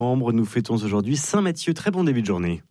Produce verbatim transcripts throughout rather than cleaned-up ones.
Nous fêtons aujourd'hui Saint-Matthieu. Très bon début de journée.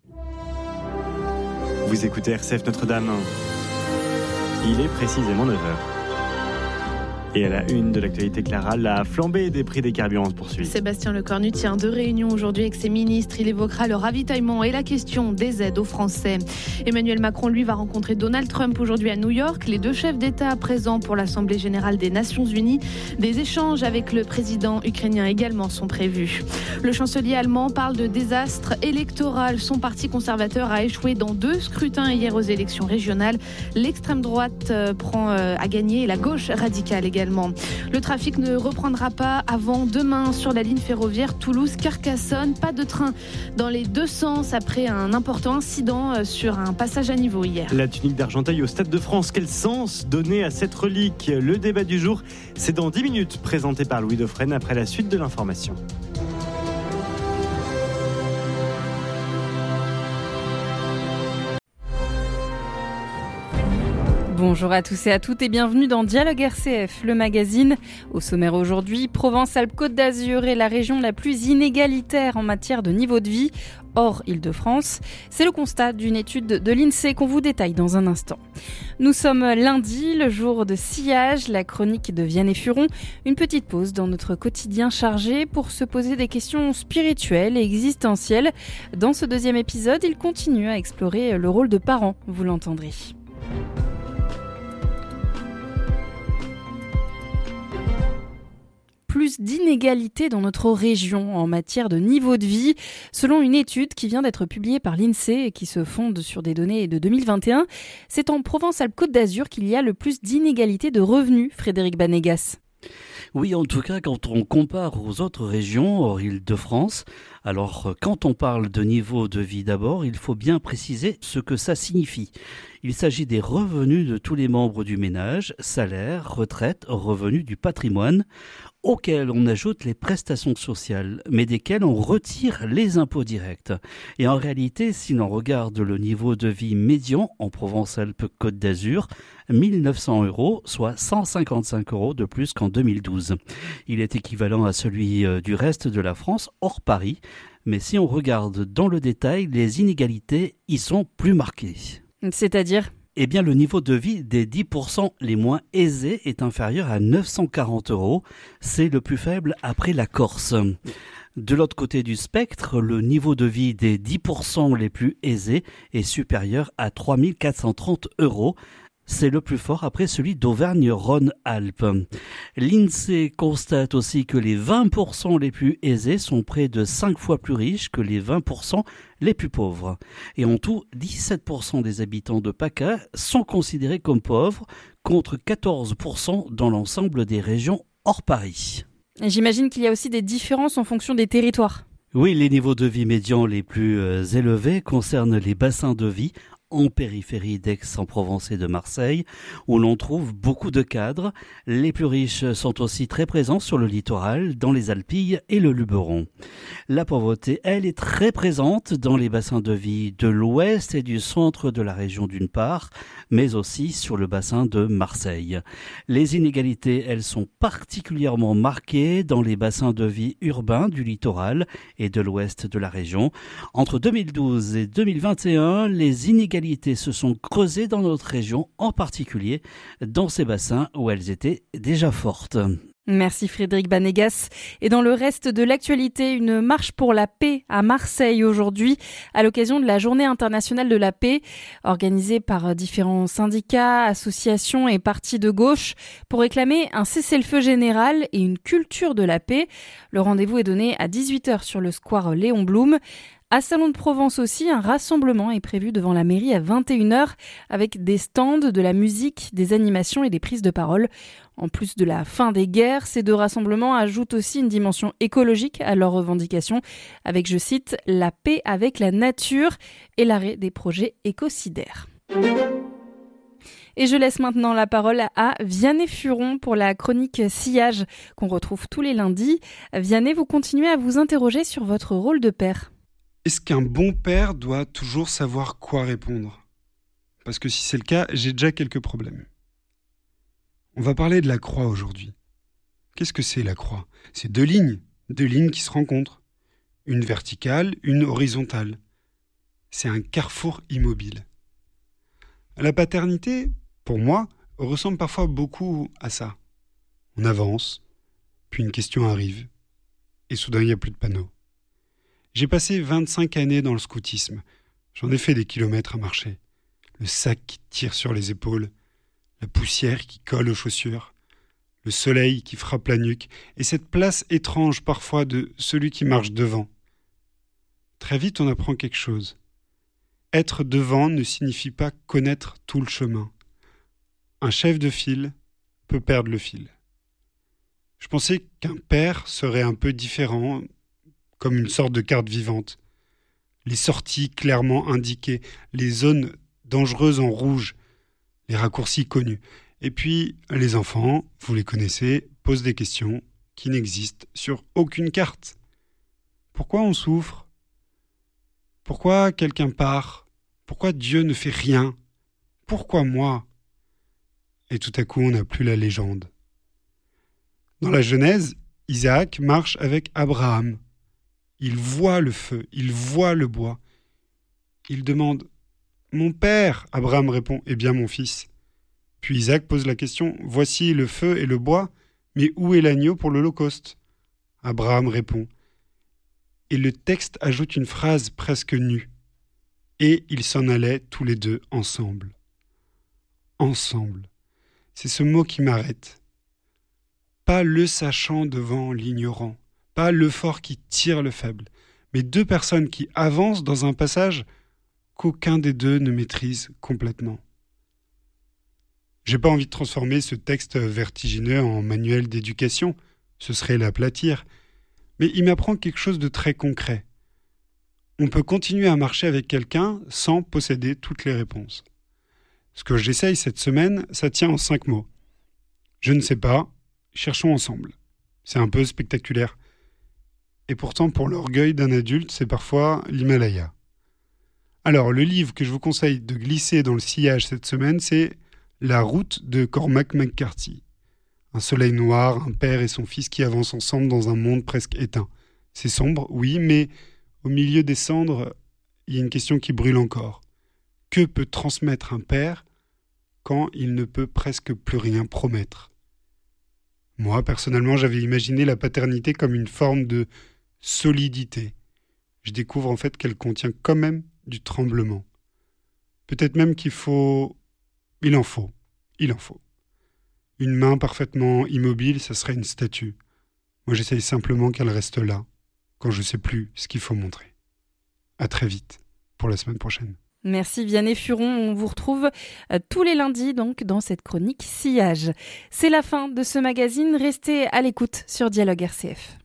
Vous écoutez R C F Notre-Dame. Il est précisément neuf heures. Et à la une de l'actualité, Clara, la flambée des prix des carburants se poursuit. Sébastien Lecornu tient deux réunions aujourd'hui avec ses ministres. Il évoquera le ravitaillement et la question des aides aux Français. Emmanuel Macron, lui, va rencontrer Donald Trump aujourd'hui à New York. Les deux chefs d'État présents pour l'Assemblée générale des Nations Unies. Des échanges avec le président ukrainien également sont prévus. Le chancelier allemand parle de désastre électoral. Son parti conservateur a échoué dans deux scrutins hier aux élections régionales. L'extrême droite euh, prend euh, à gagner et la gauche radicale également. Le trafic ne reprendra pas avant demain sur la ligne ferroviaire Toulouse-Carcassonne. Pas de train dans les deux sens après un important incident sur un passage à niveau hier. La tunique d'Argenteuil au Stade de France, quel sens donner à cette relique ? Le débat du jour, c'est dans dix minutes, présenté par Louis Dauphren après la suite de l'information. Bonjour à tous et à toutes et bienvenue dans Dialogue R C F, le magazine. Au sommaire aujourd'hui, Provence-Alpes-Côte d'Azur est la région la plus inégalitaire en matière de niveau de vie, hors Île-de-France. C'est le constat d'une étude de l'INSEE qu'on vous détaille dans un instant. Nous sommes lundi, le jour de sillage, la chronique de Vianney Furon. Une petite pause dans notre quotidien chargé pour se poser des questions spirituelles et existentielles. Dans ce deuxième épisode, il continue à explorer le rôle de parent, vous l'entendrez. Plus d'inégalités dans notre région en matière de niveau de vie, selon une étude qui vient d'être publiée par l'INSEE et qui se fonde sur des données de deux mille vingt et un. C'est en Provence-Alpes-Côte d'Azur qu'il y a le plus d'inégalités de revenus, Frédéric Banégas. Oui, en tout cas, quand on compare aux autres régions hors Île-de-France, alors quand on parle de niveau de vie d'abord, il faut bien préciser ce que ça signifie. Il s'agit des revenus de tous les membres du ménage, salaire, retraite, revenus du patrimoine, auxquels on ajoute les prestations sociales, mais desquels on retire les impôts directs. Et en réalité, si l'on regarde le niveau de vie médian en Provence-Alpes-Côte d'Azur, mille neuf cents euros, soit cent cinquante-cinq euros de plus qu'en deux mille douze. Il est équivalent à celui du reste de la France, hors Paris, mais si on regarde dans le détail, les inégalités y sont plus marquées. C'est-à-dire ? Eh bien, le niveau de vie des dix pour cent les moins aisés est inférieur à neuf cent quarante euros. C'est le plus faible après la Corse. De l'autre côté du spectre, le niveau de vie des dix pour cent les plus aisés est supérieur à trois mille quatre cent trente euros. C'est le plus fort après celui d'Auvergne-Rhône-Alpes. L'INSEE constate aussi que les vingt pour cent les plus aisés sont près de cinq fois plus riches que les vingt pour cent les plus pauvres. Et en tout, dix-sept pour cent des habitants de PACA sont considérés comme pauvres, contre quatorze pour cent dans l'ensemble des régions hors Paris. J'imagine qu'il y a aussi des différences en fonction des territoires. Oui, les niveaux de vie médians les plus élevés concernent les bassins de vie en périphérie d'Aix-en-Provence et de Marseille, où l'on trouve beaucoup de cadres. Les plus riches sont aussi très présents sur le littoral, dans les Alpilles et le Luberon. La pauvreté, elle, est très présente dans les bassins de vie de l'ouest et du centre de la région d'une part, mais aussi sur le bassin de Marseille. Les inégalités, elles, sont particulièrement marquées dans les bassins de vie urbains du littoral et de l'ouest de la région. Entre deux mille douze et deux mille vingt et un, les inégalités se sont creusées dans notre région, en particulier dans ces bassins où elles étaient déjà fortes. Merci Frédéric Banégas. Et dans le reste de l'actualité, une marche pour la paix à Marseille aujourd'hui, à l'occasion de la Journée internationale de la paix, organisée par différents syndicats, associations et partis de gauche, pour réclamer un cessez-le-feu général et une culture de la paix. Le rendez-vous est donné à dix-huit heures sur le square Léon Blum. À Salon de Provence aussi, un rassemblement est prévu devant la mairie à vingt et une heures avec des stands, de la musique, des animations et des prises de parole. En plus de la fin des guerres, ces deux rassemblements ajoutent aussi une dimension écologique à leurs revendications avec, je cite, « la paix avec la nature » et l'arrêt des projets écocidaires. Et je laisse maintenant la parole à Vianney Furon pour la chronique Sillage qu'on retrouve tous les lundis. Vianney, vous continuez à vous interroger sur votre rôle de père. Est-ce qu'un bon père doit toujours savoir quoi répondre ? Parce que si c'est le cas, j'ai déjà quelques problèmes. On va parler de la croix aujourd'hui. Qu'est-ce que c'est la croix ? C'est deux lignes, deux lignes qui se rencontrent. une verticale, une horizontale. C'est un carrefour immobile. La paternité, pour moi, ressemble parfois beaucoup à ça. On avance, puis une question arrive, et soudain il n'y a plus de panneau. J'ai passé vingt-cinq années dans le scoutisme. J'en ai fait des kilomètres à marcher. Le sac qui tire sur les épaules, la poussière qui colle aux chaussures, le soleil qui frappe la nuque, et cette place étrange parfois de celui qui marche devant. Très vite on apprend quelque chose. Être devant ne signifie pas connaître tout le chemin. Un chef de file peut perdre le fil. Je pensais qu'un père serait un peu différent, comme une sorte de carte vivante. Les sorties clairement indiquées, les zones dangereuses en rouge, les raccourcis connus. Et puis, les enfants, vous les connaissez, posent des questions qui n'existent sur aucune carte. Pourquoi on souffre ? Pourquoi quelqu'un part ? Pourquoi Dieu ne fait rien ? Pourquoi moi ? Et tout à coup, on n'a plus la légende. Dans la Genèse, Isaac marche avec Abraham. Il voit le feu, il voit le bois. Il demande « Mon père ?» Abraham répond « Eh bien, mon fils. » Puis Isaac pose la question « Voici le feu et le bois, mais où est l'agneau pour l'Holocauste ?» Abraham répond. Et le texte ajoute une phrase presque nue. Et ils s'en allaient tous les deux ensemble. Ensemble. C'est ce mot qui m'arrête. Pas le sachant devant l'ignorant, pas le fort qui tire le faible, mais deux personnes qui avancent dans un passage qu'aucun des deux ne maîtrise complètement. J'ai pas envie de transformer ce texte vertigineux en manuel d'éducation, ce serait l'aplatir, mais il m'apprend quelque chose de très concret. On peut continuer à marcher avec quelqu'un sans posséder toutes les réponses. Ce que j'essaye cette semaine, ça tient en cinq mots. Je ne sais pas, cherchons ensemble. C'est un peu spectaculaire. Et pourtant, pour l'orgueil d'un adulte, c'est parfois l'Himalaya. Alors, le livre que je vous conseille de glisser dans le sillage cette semaine, c'est La route de Cormac McCarthy. Un soleil noir, un père et son fils qui avancent ensemble dans un monde presque éteint. C'est sombre, oui, mais au milieu des cendres, il y a une question qui brûle encore. Que peut transmettre un père quand il ne peut presque plus rien promettre ? Moi, personnellement, j'avais imaginé la paternité comme une forme de solidité. Je découvre en fait qu'elle contient quand même du tremblement. Peut-être même qu'il faut... Il en faut. Il en faut. Une main parfaitement immobile, ça serait une statue. Moi, j'essaye simplement qu'elle reste là, quand je ne sais plus ce qu'il faut montrer. À très vite, pour la semaine prochaine. Merci Vianney Furon, on vous retrouve euh, tous les lundis donc dans cette chronique Sillage. C'est la fin de ce magazine, restez à l'écoute sur Dialogue R C F.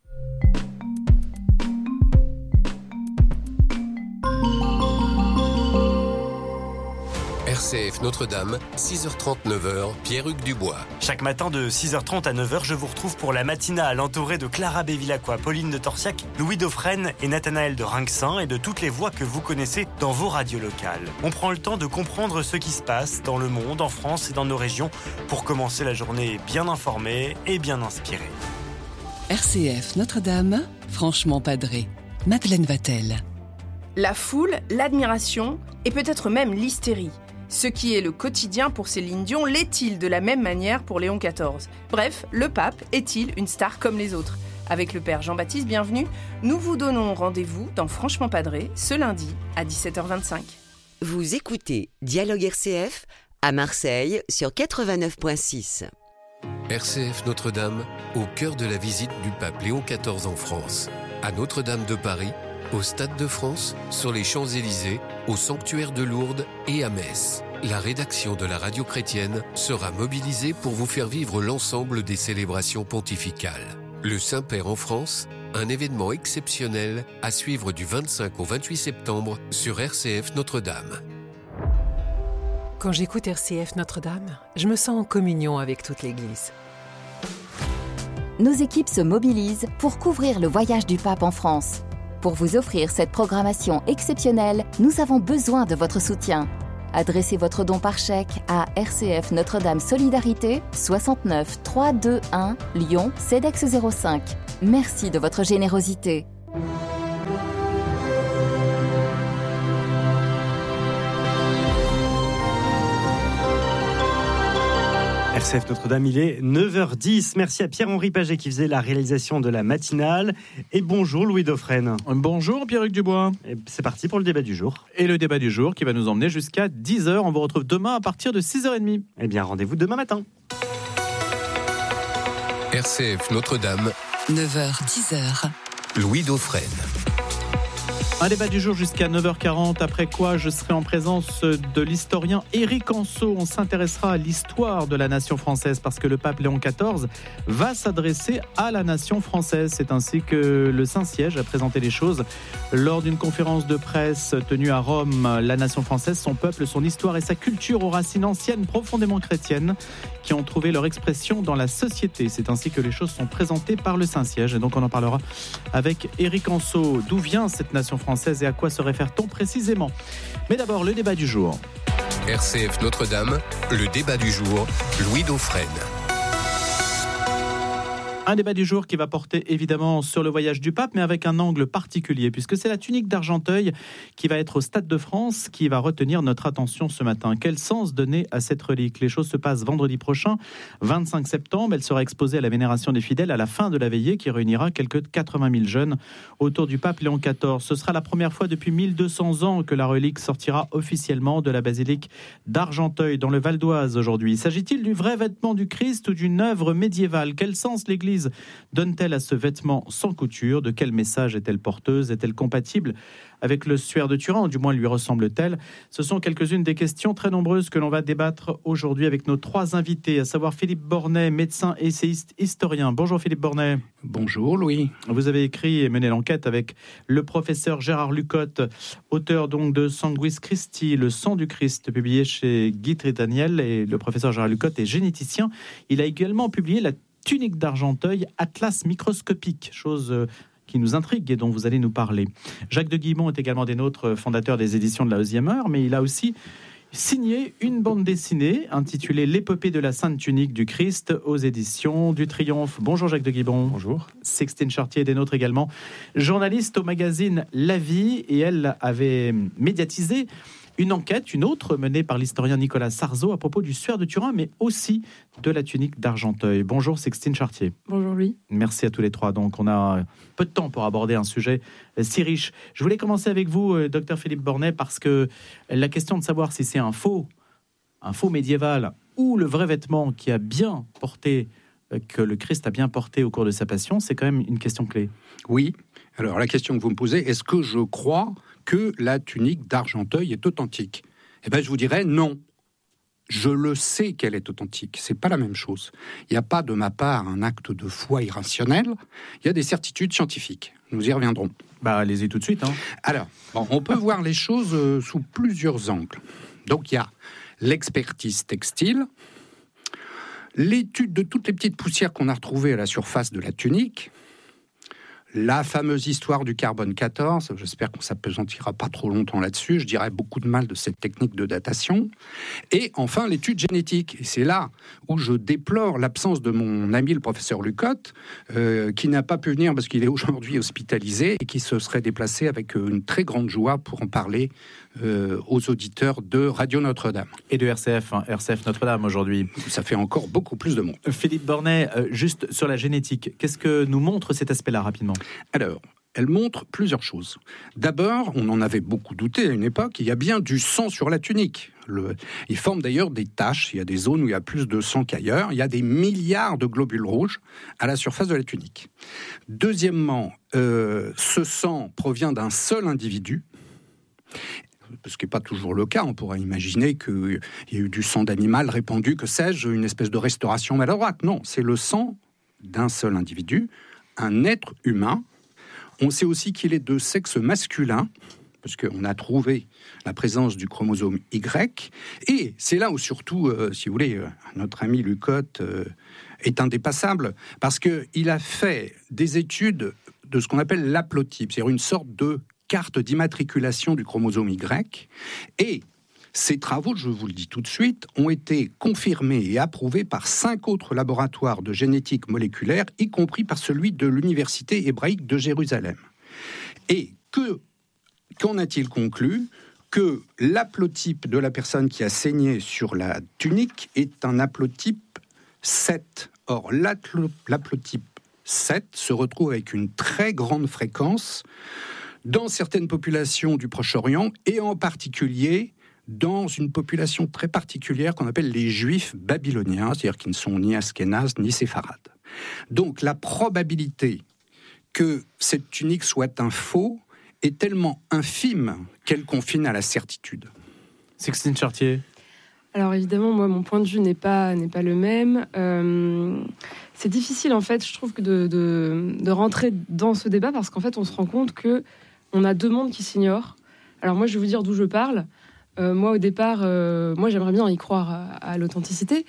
R C F Notre-Dame, six heures trente, neuf heures, Pierre-Hugues Dubois. Chaque matin de six heures trente à neuf heures, je vous retrouve pour la matinale entourée de Clara Bévilacqua, Pauline de Torsiac, Louis Dauphren et Nathanaël de Rinxin et de toutes les voix que vous connaissez dans vos radios locales. On prend le temps de comprendre ce qui se passe dans le monde, en France et dans nos régions pour commencer la journée bien informée et bien inspirée. R C F Notre-Dame, franchement padré. Madeleine Vatel. La foule, l'admiration et peut-être même l'hystérie. Ce qui est le quotidien pour Céline Dion l'est-il de la même manière pour Léon quatorze ? Bref, le pape est-il une star comme les autres ? Avec le père Jean-Baptiste Bienvenu, nous vous donnons rendez-vous dans Franchement Padré ce lundi à dix-sept heures vingt-cinq. Vous écoutez Dialogue R C F à Marseille sur quatre-vingt-neuf virgule six. R C F Notre-Dame, au cœur de la visite du pape Léon quatorze en France. À Notre-Dame de Paris, au Stade de France, sur les Champs-Élysées, au sanctuaire de Lourdes et à Metz. La rédaction de la radio chrétienne sera mobilisée pour vous faire vivre l'ensemble des célébrations pontificales. Le Saint-Père en France, un événement exceptionnel à suivre du vingt-cinq au vingt-huit septembre sur R C F Notre-Dame. Quand j'écoute R C F Notre-Dame, je me sens en communion avec toute l'Église. Nos équipes se mobilisent pour couvrir le voyage du pape en France. Pour vous offrir cette programmation exceptionnelle, nous avons besoin de votre soutien. Adressez votre don par chèque à R C F Notre-Dame Solidarité, soixante-neuf trois cent vingt et un, Lyon, CEDEX zéro cinq. Merci de votre générosité. C F Notre-Dame, il est neuf heures dix. Merci à Pierre-Henri Paget qui faisait la réalisation de la matinale. Et bonjour Louis Dauphren. Bonjour Pierre-Hugues Dubois. Et c'est parti pour le débat du jour. Et le débat du jour qui va nous emmener jusqu'à dix heures. On vous retrouve demain à partir de six heures trente. Eh bien, rendez-vous demain matin. R C F Notre-Dame, neuf heures dix heures. Louis Dauphren. Un débat du jour jusqu'à neuf heures quarante, après quoi je serai en présence de l'historien Éric Anceau. On s'intéressera à l'histoire de la nation française parce que le pape Léon quatorze va s'adresser à la nation française. C'est ainsi que le Saint-Siège a présenté les choses lors d'une conférence de presse tenue à Rome. La nation française, son peuple, son histoire et sa culture aux racines anciennes profondément chrétiennes qui ont trouvé leur expression dans la société. C'est ainsi que les choses sont présentées par le Saint-Siège. Et donc on en parlera avec Éric Anceau. D'où vient cette nation française et à quoi se réfère-t-on précisément? Mais d'abord, le débat du jour. R C F Notre-Dame, le débat du jour, Louis Dauphren. Un débat du jour qui va porter évidemment sur le voyage du pape, mais avec un angle particulier, puisque c'est la tunique d'Argenteuil qui va être au Stade de France, qui va retenir notre attention ce matin. Quel sens donner à cette relique? Les choses se passent vendredi prochain, vingt-cinq septembre. Elle sera exposée à la vénération des fidèles à la fin de la veillée, qui réunira quelques quatre-vingt mille jeunes autour du pape Léon quatorze. Ce sera la première fois depuis mille deux cents ans que la relique sortira officiellement de la basilique d'Argenteuil, dans le Val d'Oise aujourd'hui. S'agit-il du vrai vêtement du Christ ou d'une œuvre médiévale? Quel sens l'Église donne-t-elle à ce vêtement sans couture? De quel message est-elle porteuse? Est-elle compatible avec le suaire de Turin, ou du moins lui ressemble-t-elle? Ce sont quelques-unes des questions très nombreuses que l'on va débattre aujourd'hui avec nos trois invités, à savoir Philippe Bornet, médecin essayiste historien. Bonjour Philippe Bornet. Bonjour Louis. Vous avez écrit et mené l'enquête avec le professeur Gérard Lucotte, auteur donc de Sanguis Christi, le sang du Christ, publié chez Guitry Daniel. Et le professeur Gérard Lucotte est généticien. Il a également publié la tunique d'Argenteuil, atlas microscopique, chose qui nous intrigue et dont vous allez nous parler. Jacques de Guillemont est également des nôtres, fondateur des éditions de la Onzième Heure, mais il a aussi signé une bande dessinée intitulée L'épopée de la Sainte Tunique du Christ aux éditions du Triomphe. Bonjour Jacques de Guillemont. Bonjour. Sixtine Chartier est des nôtres également, journaliste au magazine La Vie, et elle avait médiatisé une enquête, une autre, menée par l'historien Nicolas Sarzeau à propos du suaire de Turin, mais aussi de la tunique d'Argenteuil. Bonjour Sixtine Chartier. Bonjour Louis. Merci à tous les trois. Donc on a peu de temps pour aborder un sujet si riche. Je voulais commencer avec vous, docteur Philippe Bornet, parce que la question de savoir si c'est un faux, un faux médiéval ou le vrai vêtement qui a bien porté, que le Christ a bien porté au cours de sa passion, c'est quand même une question clé. Oui. Alors la question que vous me posez, est-ce que je crois que la tunique d'Argenteuil est authentique? Eh bien, je vous dirais non. Je le sais qu'elle est authentique. C'est pas la même chose. Il n'y a pas de ma part un acte de foi irrationnel. Il y a des certitudes scientifiques. Nous y reviendrons. Bah, allez-y tout de suite. Hein. Alors, bon, on peut voir les choses euh, sous plusieurs angles. Donc, il y a l'expertise textile, l'étude de toutes les petites poussières qu'on a retrouvées à la surface de la tunique, la fameuse histoire du carbone quatorze, j'espère qu'on ne s'appesantira pas trop longtemps là-dessus, je dirais beaucoup de mal de cette technique de datation, et enfin l'étude génétique. Et c'est là où je déplore l'absence de mon ami le professeur Lucotte, euh, qui n'a pas pu venir parce qu'il est aujourd'hui hospitalisé et qui se serait déplacé avec une très grande joie pour en parler euh, aux auditeurs de Radio Notre-Dame. Et de R C F, hein, R C F Notre-Dame aujourd'hui. Ça fait encore beaucoup plus de monde. Philippe Bornet, euh, juste sur la génétique, qu'est-ce que nous montre cet aspect-là rapidement ? Alors, elle montre plusieurs choses. D'abord, on en avait beaucoup douté à une époque, il y a bien du sang sur la tunique. Le, il forme d'ailleurs des taches, il y a des zones où il y a plus de sang qu'ailleurs, il y a des milliards de globules rouges à la surface de la tunique. Deuxièmement, euh, ce sang provient d'un seul individu, ce qui n'est pas toujours le cas. On pourrait imaginer qu'il y a eu du sang d'animal répandu, que sais-je, une espèce de restauration maladroite. Non, c'est le sang d'un seul individu, un être humain. On sait aussi qu'il est de sexe masculin, parce qu'on a trouvé la présence du chromosome Y. Et c'est là où surtout, euh, si vous voulez, euh, notre ami Lucotte euh, est indépassable, parce qu'il a fait des études de ce qu'on appelle l'haplotype, c'est-à-dire une sorte de carte d'immatriculation du chromosome Y. Et ces travaux, je vous le dis tout de suite, ont été confirmés et approuvés par cinq autres laboratoires de génétique moléculaire, y compris par celui de l'Université hébraïque de Jérusalem. Et que, qu'en a-t-il conclu ? Que l'haplotype de la personne qui a saigné sur la tunique est un haplotype sept. Or, l'haplotype sept se retrouve avec une très grande fréquence dans certaines populations du Proche-Orient et en particulier dans une population très particulière qu'on appelle les Juifs babyloniens, c'est-à-dire qui ne sont ni Askénazes ni séfarades. Donc la probabilité que cette tunique soit un faux est tellement infime qu'elle confine à la certitude. Sixtine Chartier. Alors évidemment, moi, mon point de vue n'est pas, n'est pas le même. Euh, c'est difficile, en fait, je trouve, que de, de, de rentrer dans ce débat parce qu'en fait, on se rend compte qu'on a deux mondes qui s'ignorent. Alors moi, je vais vous dire d'où je parle. Euh, moi, au départ, euh, moi, j'aimerais bien y croire à, à l'authenticité.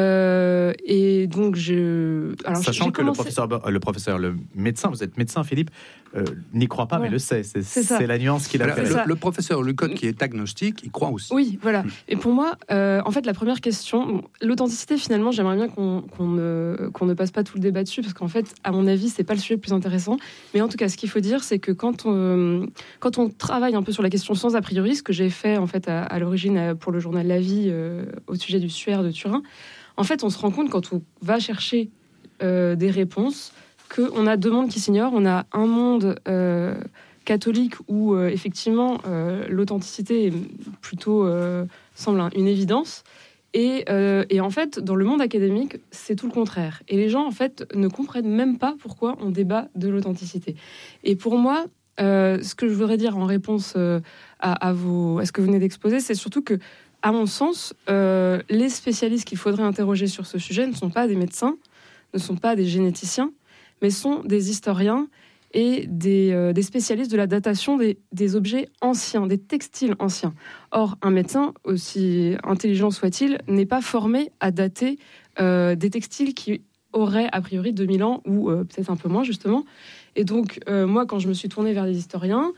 Euh, et donc, je... Alors, Sachant j'ai que commencé... le, professeur, le professeur, le médecin, vous êtes médecin, Philippe, euh, n'y croit pas, ouais. mais le sait. C'est, c'est, c'est la nuance qu'il a voilà, fait. Le, le professeur Lecoq, qui est agnostique, il croit aussi. Oui, voilà. Et pour moi, euh, en fait, la première question, l'authenticité, finalement, j'aimerais bien qu'on, qu'on, ne, qu'on ne passe pas tout le débat dessus, parce qu'en fait, à mon avis, c'est pas le sujet le plus intéressant. Mais en tout cas, ce qu'il faut dire, c'est que quand on, quand on travaille un peu sur la question sans a priori, ce que j'ai fait, en fait, à, à l'origine pour le journal La Vie, euh, au sujet du suaire de Turin, en fait, on se rend compte, quand on va chercher euh, des réponses, qu'on a deux mondes qui s'ignorent. On a un monde euh, catholique où, euh, effectivement, euh, l'authenticité est plutôt, euh, semble une évidence. Et, euh, et en fait, dans le monde académique, c'est tout le contraire. Et les gens, en fait, ne comprennent même pas pourquoi on débat de l'authenticité. Et pour moi, euh, ce que je voudrais dire en réponse euh, à, à, vos, à ce que vous venez d'exposer, c'est surtout que, à mon sens, euh, les spécialistes qu'il faudrait interroger sur ce sujet ne sont pas des médecins, ne sont pas des généticiens, mais sont des historiens et des, euh, des spécialistes de la datation des, des objets anciens, des textiles anciens. Or, un médecin, aussi intelligent soit-il, n'est pas formé à dater euh, des textiles qui auraient a priori deux mille ans, ou euh, peut-être un peu moins, justement. Et donc, euh, moi, quand je me suis tournée vers les historiens,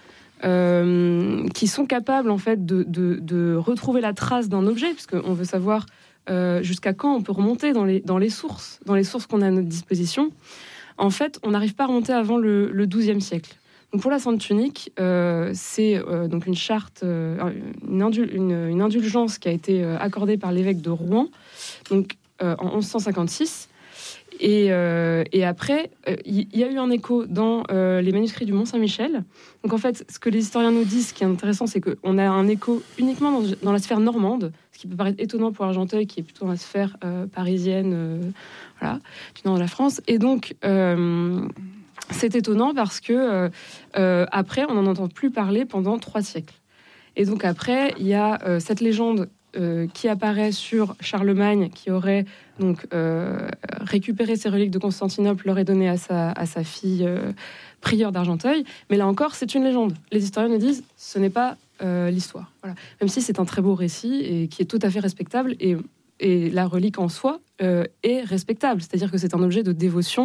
Euh, qui sont capables en fait de, de, de retrouver la trace d'un objet, puisqu'on veut savoir euh, jusqu'à quand on peut remonter dans les, dans les sources, dans les sources qu'on a à notre disposition. En fait, on n'arrive pas à remonter avant le, le douzième siècle. Donc pour la Sainte Tunique, euh, c'est euh, donc une charte, euh, une, indul- une, une indulgence qui a été euh, accordée par l'évêque de Rouen, donc euh, en onze cent cinquante-six. Et, euh, et après, il euh, y a eu un écho dans euh, les manuscrits du Mont-Saint-Michel. Donc en fait, ce que les historiens nous disent, ce qui est intéressant, c'est qu'on a un écho uniquement dans, dans la sphère normande, ce qui peut paraître étonnant pour Argenteuil, qui est plutôt dans la sphère euh, parisienne, euh, voilà, du nord de la France. Et donc, euh, c'est étonnant parce que euh, euh, après, on n'en entend plus parler pendant trois siècles. Et donc après, il y a euh, cette légende Euh, qui apparaît sur Charlemagne, qui aurait donc euh, récupéré ses reliques de Constantinople, l'aurait donné à sa, à sa fille euh, prieure d'Argenteuil. Mais là encore, c'est une légende. Les historiens nous disent ce n'est pas euh, l'histoire. Voilà. Même si c'est un très beau récit et qui est tout à fait respectable, et, et la relique en soi euh, est respectable. C'est-à-dire que c'est un objet de dévotion.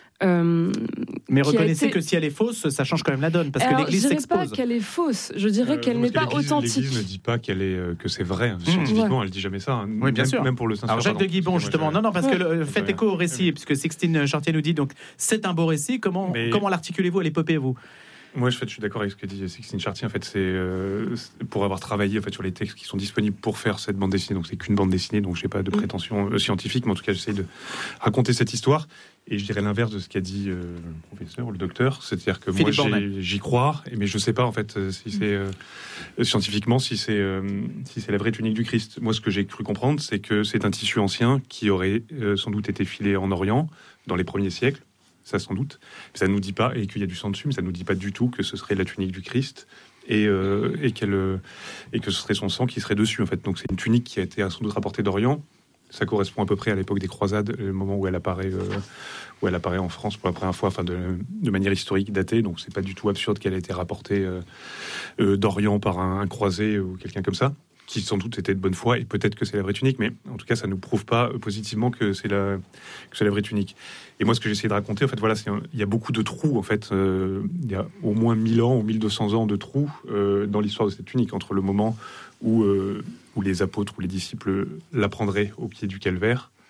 Euh, Mais reconnaissez été... que si elle est fausse, ça change quand même la donne, parce Alors, que l'Église s'expose. Je ne dirais pas qu'elle est fausse, je dirais euh, qu'elle n'est pas authentique. L'Église ne dit pas qu'elle est, euh, que c'est vrai. Scientifiquement, ouais. Elle ne dit jamais ça. Hein. Oui, bien même, sûr. Même pour le Saint-Cyr. Alors, Jacques de Guibon, justement. Non, non, parce ouais. que le, faites écho au récit, ouais. puisque Sixtine Chartier nous dit, donc, c'est un beau récit. Comment, Mais... comment l'articulez-vous à l'épopée, vous ? Moi, je, fait, je suis d'accord avec ce que dit Sixtine Chartier. En fait, c'est euh, pour avoir travaillé en fait, sur les textes qui sont disponibles pour faire cette bande dessinée. Donc, c'est qu'une bande dessinée, donc je n'ai pas de prétention euh, scientifique, mais en tout cas, j'essaie de raconter cette histoire. Et je dirais l'inverse de ce qu'a dit euh, le professeur ou le docteur. C'est-à-dire que Philippe moi, j'ai, j'y crois, mais je ne sais pas, en fait, si c'est euh, scientifiquement, si c'est, euh, si c'est la vraie tunique du Christ. Moi, ce que j'ai cru comprendre, c'est que c'est un tissu ancien qui aurait euh, sans doute été filé en Orient dans les premiers siècles. Ça sans doute, ça ne nous dit pas, et qu'il y a du sang dessus, mais ça ne nous dit pas du tout que ce serait la tunique du Christ et, euh, et, qu'elle, et que ce serait son sang qui serait dessus en fait. Donc c'est une tunique qui a été sans doute rapportée d'Orient. Ça correspond à peu près à l'époque des croisades, le moment où elle apparaît, euh, où elle apparaît en France pour la première fois, enfin de, de manière historique datée. Donc c'est pas du tout absurde qu'elle ait été rapportée euh, euh, d'Orient par un, un croisé ou quelqu'un comme ça, qui sans doute était de bonne foi, et peut-être que c'est la vraie tunique, mais en tout cas, ça ne nous prouve pas positivement que c'est la, que c'est la vraie tunique. Et moi, ce que j'essaie de raconter, en fait, voilà, c'est un, il y a beaucoup de trous, en fait, euh, il y a au moins mille ans ou mille deux cents ans de trous euh, dans l'histoire de cette tunique, entre le moment où, euh, où les apôtres ou les disciples l'apprendraient au pied du calvaire,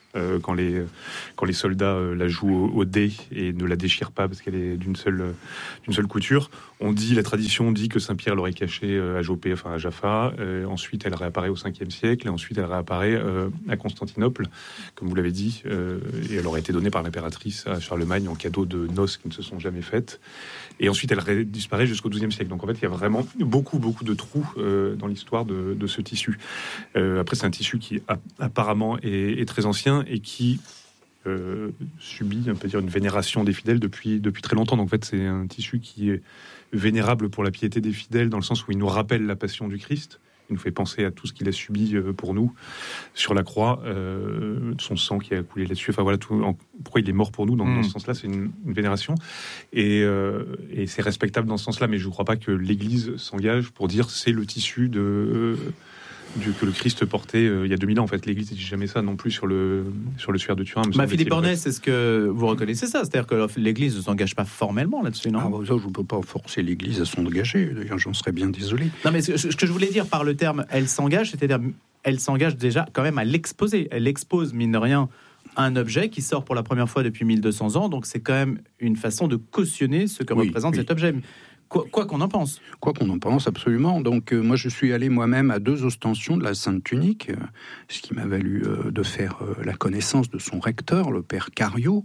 euh, quand, les, quand les soldats euh, la jouent au, au dé et ne la déchirent pas parce qu'elle est d'une seule, euh, d'une seule couture. On dit, la tradition dit que Saint-Pierre l'aurait cachée euh, à Jopé, enfin à Jaffa. Euh, ensuite, elle réapparaît au cinquième siècle et ensuite elle réapparaît euh, à Constantinople, comme vous l'avez dit, euh, et elle aurait été donnée par l'impératrice à Charlemagne en cadeau de noces qui ne se sont jamais faites. Et ensuite, elle ré- disparaît jusqu'au douzième siècle. Donc en fait, il y a vraiment beaucoup, beaucoup de trous euh, dans l'histoire de, de ce tissu. Euh, après, c'est un tissu qui a, apparemment est, est très ancien et qui euh, subit, on peut dire, une vénération des fidèles depuis, depuis très longtemps. Donc en fait, c'est un tissu qui est vénérable pour la piété des fidèles, dans le sens où il nous rappelle la passion du Christ. Il nous fait penser à tout ce qu'il a subi pour nous sur la croix, euh, son sang qui a coulé là-dessus. Enfin voilà, tout, en, pourquoi il est mort pour nous. Dans, mmh. dans ce sens-là, c'est une, une vénération. Et, euh, et c'est respectable dans ce sens-là, mais je ne crois pas que l'Église s'engage pour dire c'est le tissu de... Euh, Du, que le Christ portait euh, il y a deux mille ans. En fait, l'Église ne dit jamais ça non plus sur le, sur le suaire de Turin. Bah, Philippe Bornet, est-ce que vous reconnaissez ça? C'est-à-dire que l'Église ne s'engage pas formellement là-dessus, non? Ah, bah, ça, je ne peux pas forcer l'Église à s'engager. D'ailleurs, j'en serais bien désolé. Non, mais ce, ce que je voulais dire par le terme « elle s'engage », c'est-à-dire elle s'engage déjà quand même à l'exposer. Elle expose, mine de rien, un objet qui sort pour la première fois depuis mille deux cents ans. Donc, c'est quand même une façon de cautionner ce que oui, représente oui. cet objet. Quoi, quoi qu'on en pense. Quoi qu'on en pense, absolument. Donc, euh, moi, je suis allé moi-même à deux ostensions de la Sainte Tunique, euh, ce qui m'a valu euh, de faire euh, la connaissance de son recteur, le père Cario.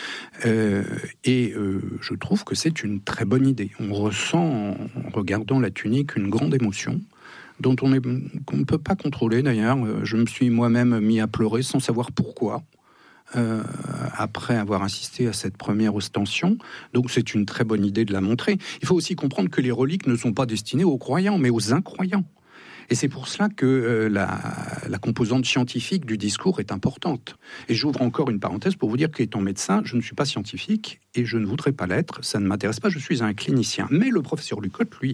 Euh, et euh, je trouve que c'est une très bonne idée. On ressent, en regardant la tunique, une grande émotion dont on est, qu'on ne peut pas contrôler, d'ailleurs. Je me suis moi-même mis à pleurer sans savoir pourquoi. Euh, après avoir assisté à cette première ostension. Donc c'est une très bonne idée de la montrer. Il faut aussi comprendre que les reliques ne sont pas destinées aux croyants, mais aux incroyants. Et c'est pour cela que euh, la, la composante scientifique du discours est importante. Et j'ouvre encore une parenthèse pour vous dire qu'étant médecin, je ne suis pas scientifique et je ne voudrais pas l'être. Ça ne m'intéresse pas, je suis un clinicien. Mais le professeur Lucotte, lui,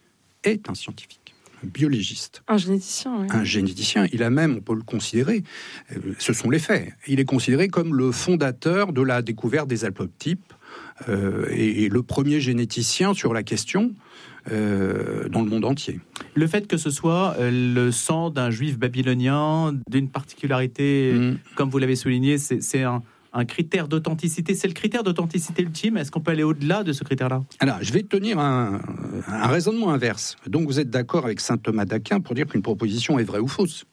est un scientifique. Biologiste. Un généticien, oui. Un généticien. Il a même, on peut le considérer, euh, ce sont les faits, il est considéré comme le fondateur de la découverte des alpoptypes euh, et, et le premier généticien sur la question euh, dans le monde entier. Le fait que ce soit euh, le sang d'un juif babylonien, d'une particularité, mmh. comme vous l'avez souligné, c'est, c'est un... un critère d'authenticité, c'est le critère d'authenticité ultime. Est-ce qu'on peut aller au-delà de ce critère-là? Alors, je vais tenir un, un raisonnement inverse. Donc, vous êtes d'accord avec saint Thomas d'Aquin pour dire qu'une proposition est vraie ou fausse?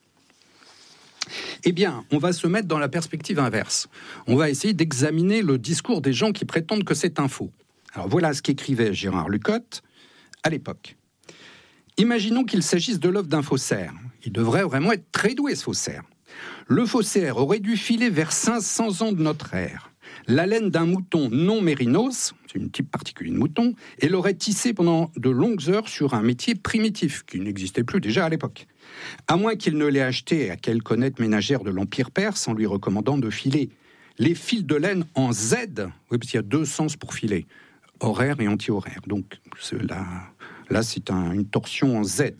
Eh bien, on va se mettre dans la perspective inverse. On va essayer d'examiner le discours des gens qui prétendent que c'est un faux. Alors, voilà ce qu'écrivait Gérard Lucotte à l'époque. Imaginons qu'il s'agisse de l'œuvre d'un faussaire. Il devrait vraiment être très doué, ce faussaire. Le faussaire aurait dû filer vers cinq cents ans de notre ère. La laine d'un mouton non mérinos, c'est une type particulier de mouton, et l'aurait tissé pendant de longues heures sur un métier primitif, qui n'existait plus déjà à l'époque. À moins qu'il ne l'ait acheté à quelque honnête ménagère de l'Empire perse en lui recommandant de filer les fils de laine en Z, oui, parce qu'il y a deux sens pour filer, horaire et anti-horaire. Donc là, là c'est un, une torsion en Z.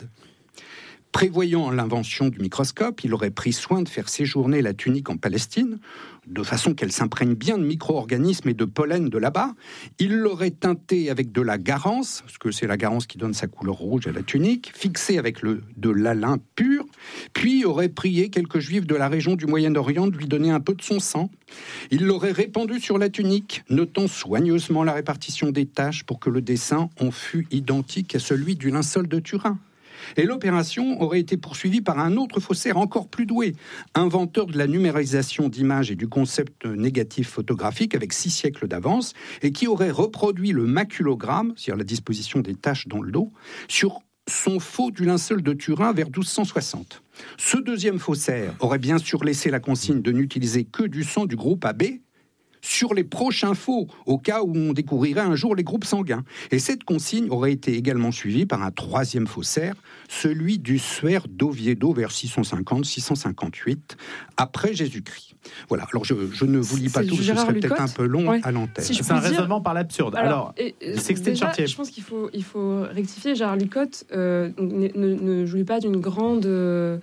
Prévoyant l'invention du microscope, il aurait pris soin de faire séjourner la tunique en Palestine, de façon qu'elle s'imprègne bien de micro-organismes et de pollen de là-bas. Il l'aurait teintée avec de la garance, parce que c'est la garance qui donne sa couleur rouge à la tunique, fixée avec le, de l'alun pur, puis aurait prié quelques juifs de la région du Moyen-Orient de lui donner un peu de son sang. Il l'aurait répandu sur la tunique, notant soigneusement la répartition des taches pour que le dessin en fût identique à celui du linceul de Turin. Et l'opération aurait été poursuivie par un autre faussaire encore plus doué, inventeur de la numérisation d'images et du concept négatif photographique avec six siècles d'avance, et qui aurait reproduit le maculogramme, c'est-à-dire la disposition des taches dans le dos, sur son faux du linceul de Turin vers douze cent soixante. Ce deuxième faussaire aurait bien sûr laissé la consigne de n'utiliser que du sang du groupe A B, sur les prochains faux, au cas où on découvrirait un jour les groupes sanguins. Et cette consigne aurait été également suivie par un troisième faussaire, celui du suaire d'Oviedo vers six cent cinquante six cent cinquante-huit, après Jésus-Christ. Voilà, alors je, je ne vous lis pas tout, ce serait peut-être un peu long ouais. à l'antenne. Si c'est un raisonnement par l'absurde. Alors, alors c'est que déjà, je pense qu'il faut, il faut rectifier. Gérard Lucotte euh, ne, ne, ne jouit pas d'une grande... Euh,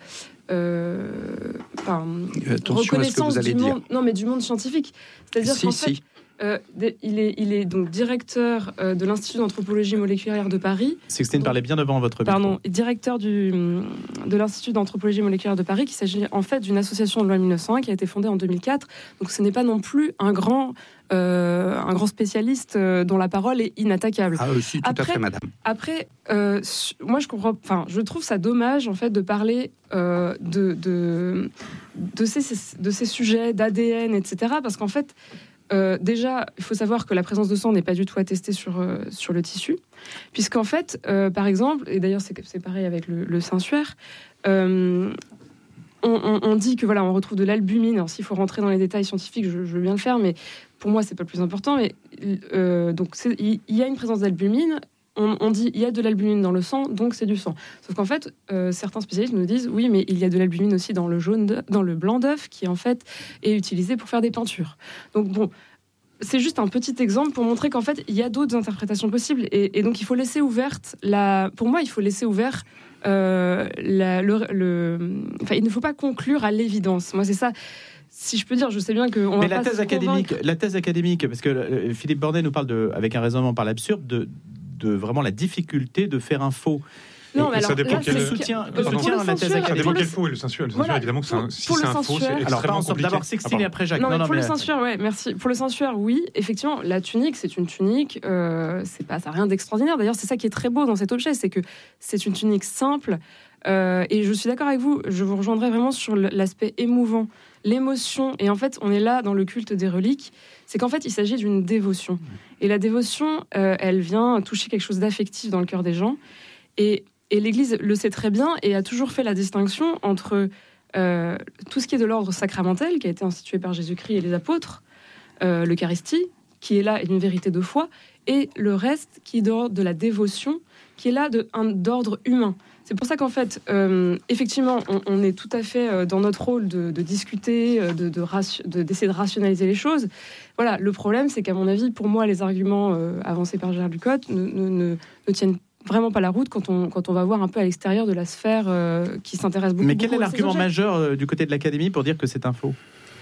Euh, enfin, reconnaissance du monde, non mais du monde scientifique. C'est-à-dire si, qu'en fait, si. Euh, il, est, il est donc directeur euh, de l'Institut d'anthropologie moléculaire de Paris. Sixtine, parlez bien devant votre micro. Pardon, directeur du, de l'Institut d'anthropologie moléculaire de Paris, qui s'agit en fait d'une association de loi mille neuf cent un qui a été fondée en deux mille quatre. Donc ce n'est pas non plus un grand, euh, un grand spécialiste euh, dont la parole est inattaquable. Ah aussi, tout après, à fait, madame. Après, euh, moi je comprends, enfin, je trouve ça dommage en fait de parler euh, de, de, de, ces, de ces sujets d'A D N, et cetera. Parce qu'en fait, Euh, déjà, il faut savoir que la présence de sang n'est pas du tout attestée sur, euh, sur le tissu, puisqu'en fait, euh, par exemple, et d'ailleurs c'est, c'est pareil avec le, le Saint-Suaire, euh, on, on, on dit que voilà, on retrouve de l'albumine. Alors s'il faut rentrer dans les détails scientifiques, je, je veux bien le faire, mais pour moi c'est pas le plus important. Mais euh, donc il y a une présence d'albumine. On, on dit il y a de l'albumine dans le sang, donc c'est du sang. Sauf qu'en fait, euh, certains spécialistes nous disent oui, mais il y a de l'albumine aussi dans le jaune, de, dans le blanc d'œuf, qui en fait est utilisé pour faire des peintures. Donc bon, c'est juste un petit exemple pour montrer qu'en fait il y a d'autres interprétations possibles, et, et donc il faut laisser ouverte la. Pour moi, il faut laisser ouvert. Euh, la, le, le, enfin, il ne faut pas conclure à l'évidence. Moi, c'est ça. Si je peux dire, je sais bien que. On Mais va la pas thèse se académique, la thèse académique, parce que euh, Philippe Bordet nous parle de, avec un raisonnement par l'absurde, de de vraiment la difficulté de faire un faux. Non, mais alors, ça dépend là, quel c'est- soutien, pour que le soutient la censure- thèse Ça académique. dépend le- quel faux et le sensuel. Le sensuel, Voilà. évidemment, que c'est un- Pour- si pour c'est le un faux, c'est sensuel- Alors, par extrêmement exemple, compliqué. d'abord Ah, Sixtine pardon. et après Jacques. Non, mais Non, non, pour le mais- sensuel, ouais, merci. Pour le sensuel, oui, effectivement, la tunique, c'est une tunique, euh, c'est pas, ça n'a rien d'extraordinaire. D'ailleurs, c'est ça qui est très beau dans cet objet, c'est que c'est une tunique simple. Euh, et je suis d'accord avec vous, je vous rejoindrai vraiment sur l'aspect émouvant, l'émotion. Et en fait, on est là dans le culte des reliques. C'est qu'en fait, il s'agit d'une dévotion. Et la dévotion, euh, elle vient toucher quelque chose d'affectif dans le cœur des gens. Et, et l'Église le sait très bien et a toujours fait la distinction entre euh, tout ce qui est de l'ordre sacramentel, qui a été institué par Jésus-Christ et les apôtres, euh, l'Eucharistie, qui est là une vérité de foi, et le reste qui est d'ordre de la dévotion, qui est là de, un, d'ordre humain. C'est pour ça qu'en fait, euh, effectivement, on, on est tout à fait euh, dans notre rôle de, de discuter, euh, de, de, de, d'essayer de rationaliser les choses. Voilà, le problème, c'est qu'à mon avis, pour moi, les arguments euh, avancés par Gérard Lucotte ne, ne, ne, ne tiennent vraiment pas la route quand on, quand on va voir un peu à l'extérieur de la sphère euh, qui s'intéresse beaucoup. Mais quel beaucoup est à ces l'argument objets. majeur euh, du côté de l'Académie pour dire que c'est un faux?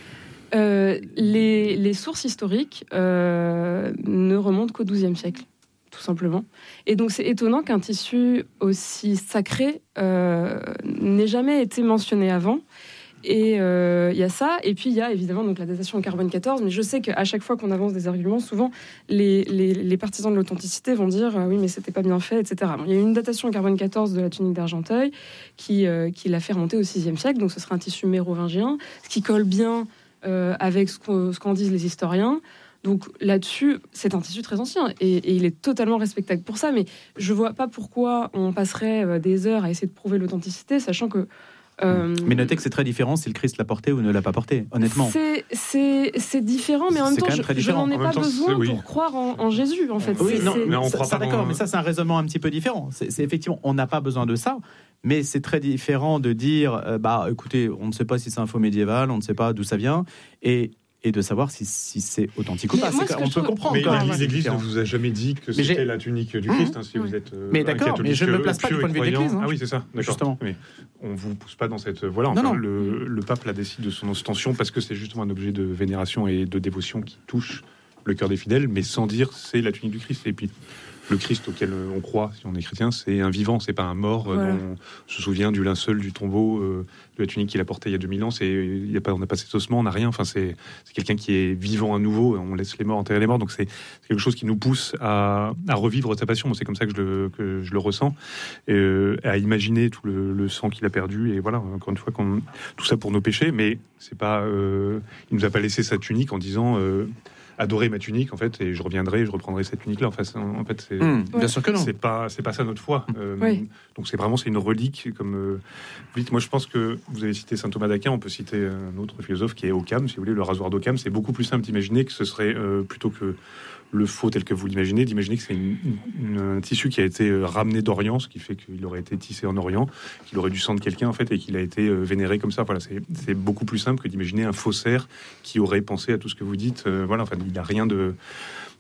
Euh, les, les sources historiques euh, ne remontent qu'au douzième siècle, tout simplement. Et donc c'est étonnant qu'un tissu aussi sacré euh, n'ait jamais été mentionné avant. Et il euh, y a ça, et puis il y a évidemment donc, la datation au carbone quatorze, mais je sais qu'à chaque fois qu'on avance des arguments, souvent les, les, les partisans de l'authenticité vont dire euh, oui mais c'était pas bien fait, et cetera. Bon, il y a une datation au carbone quatorze de la tunique d'Argenteuil qui, euh, qui l'a fait remonter au sixième siècle, donc ce serait un tissu mérovingien, ce qui colle bien euh, avec ce qu'en, ce qu'en disent les historiens. Donc là-dessus, c'est un tissu très ancien et, et il est totalement respectable pour ça, mais je vois pas pourquoi on passerait euh, des heures à essayer de prouver l'authenticité, sachant que Euh, Mais notez que c'est très différent si le Christ l'a porté ou ne l'a pas porté, honnêtement. C'est, c'est, c'est différent, mais en même C'est temps, quand même je, très je différent. n'en ai En pas même temps, besoin c'est- oui. pour croire en, en Jésus, en fait. Oui, C'est- non, c'est- mais on croit ça, pas d'accord, dans- mais ça, c'est un raisonnement un petit peu différent. C'est, c'est effectivement, on n'a pas besoin de ça, mais c'est très différent de dire, euh, bah, écoutez, on ne sait pas si c'est un faux médiéval, on ne sait pas d'où ça vient, et et de savoir si, si c'est authentique ou Mais pas. moi, C'est, ce que on je peut trouve- comprendre. Mais quand même, l'Église, c'est l'Église ne différent. vous a jamais dit que Mais j'ai- c'était la tunique du Christ, hein, si vous êtes euh, Mais un d'accord, mais catholique, je ne me place pas du pieux point de vue et de l'Église, croyant. hein. Ah oui, c'est ça, d'accord. Justement. Mais on vous pousse pas dans cette voilà. Non, Enfin, non. Le, le pape la décide de son ostension parce que c'est justement un objet de vénération et de dévotion qui touche le cœur des fidèles, mais sans dire c'est la tunique du Christ. Et puis le Christ auquel on croit, si on est chrétien, c'est un vivant, c'est pas un mort. euh, Voilà. dont on se souvient du linceul, du tombeau, euh, de la tunique qu'il a portée il y a deux mille ans. C'est, il y a pas, on n'a pas cet ossement, on n'a rien. Enfin, c'est, c'est quelqu'un qui est vivant à nouveau. On laisse les morts enterrer les morts. Donc c'est, c'est quelque chose qui nous pousse à, à revivre sa passion. C'est comme ça que je le, que je le ressens, et, euh, à imaginer tout le, le sang qu'il a perdu. Et voilà, encore une fois, qu'on, tout ça pour nos péchés. Mais c'est pas, euh, il nous a pas laissé sa tunique en disant. Euh, adorer ma tunique en fait et je reviendrai je reprendrai cette tunique là en fait, en fait c'est Hum, bien sûr que non. c'est pas c'est pas ça notre foi. Euh, Oui. donc c'est vraiment c'est une relique comme euh, vous dites. Moi je pense que vous avez cité saint Thomas d'Aquin, on peut citer un autre philosophe qui est Occam, si vous voulez, le rasoir d'Occam. C'est beaucoup plus simple d'imaginer que ce serait euh, plutôt que le faux tel que vous l'imaginez, d'imaginer que c'est une, une, un tissu qui a été euh, ramené d'Orient, ce qui fait qu'il aurait été tissé en Orient, qu'il aurait du sang de quelqu'un en fait et qu'il a été euh, vénéré comme ça. Voilà, c'est, c'est beaucoup plus simple que d'imaginer un faussaire qui aurait pensé à tout ce que vous dites. Euh, voilà, enfin, il n'y a rien de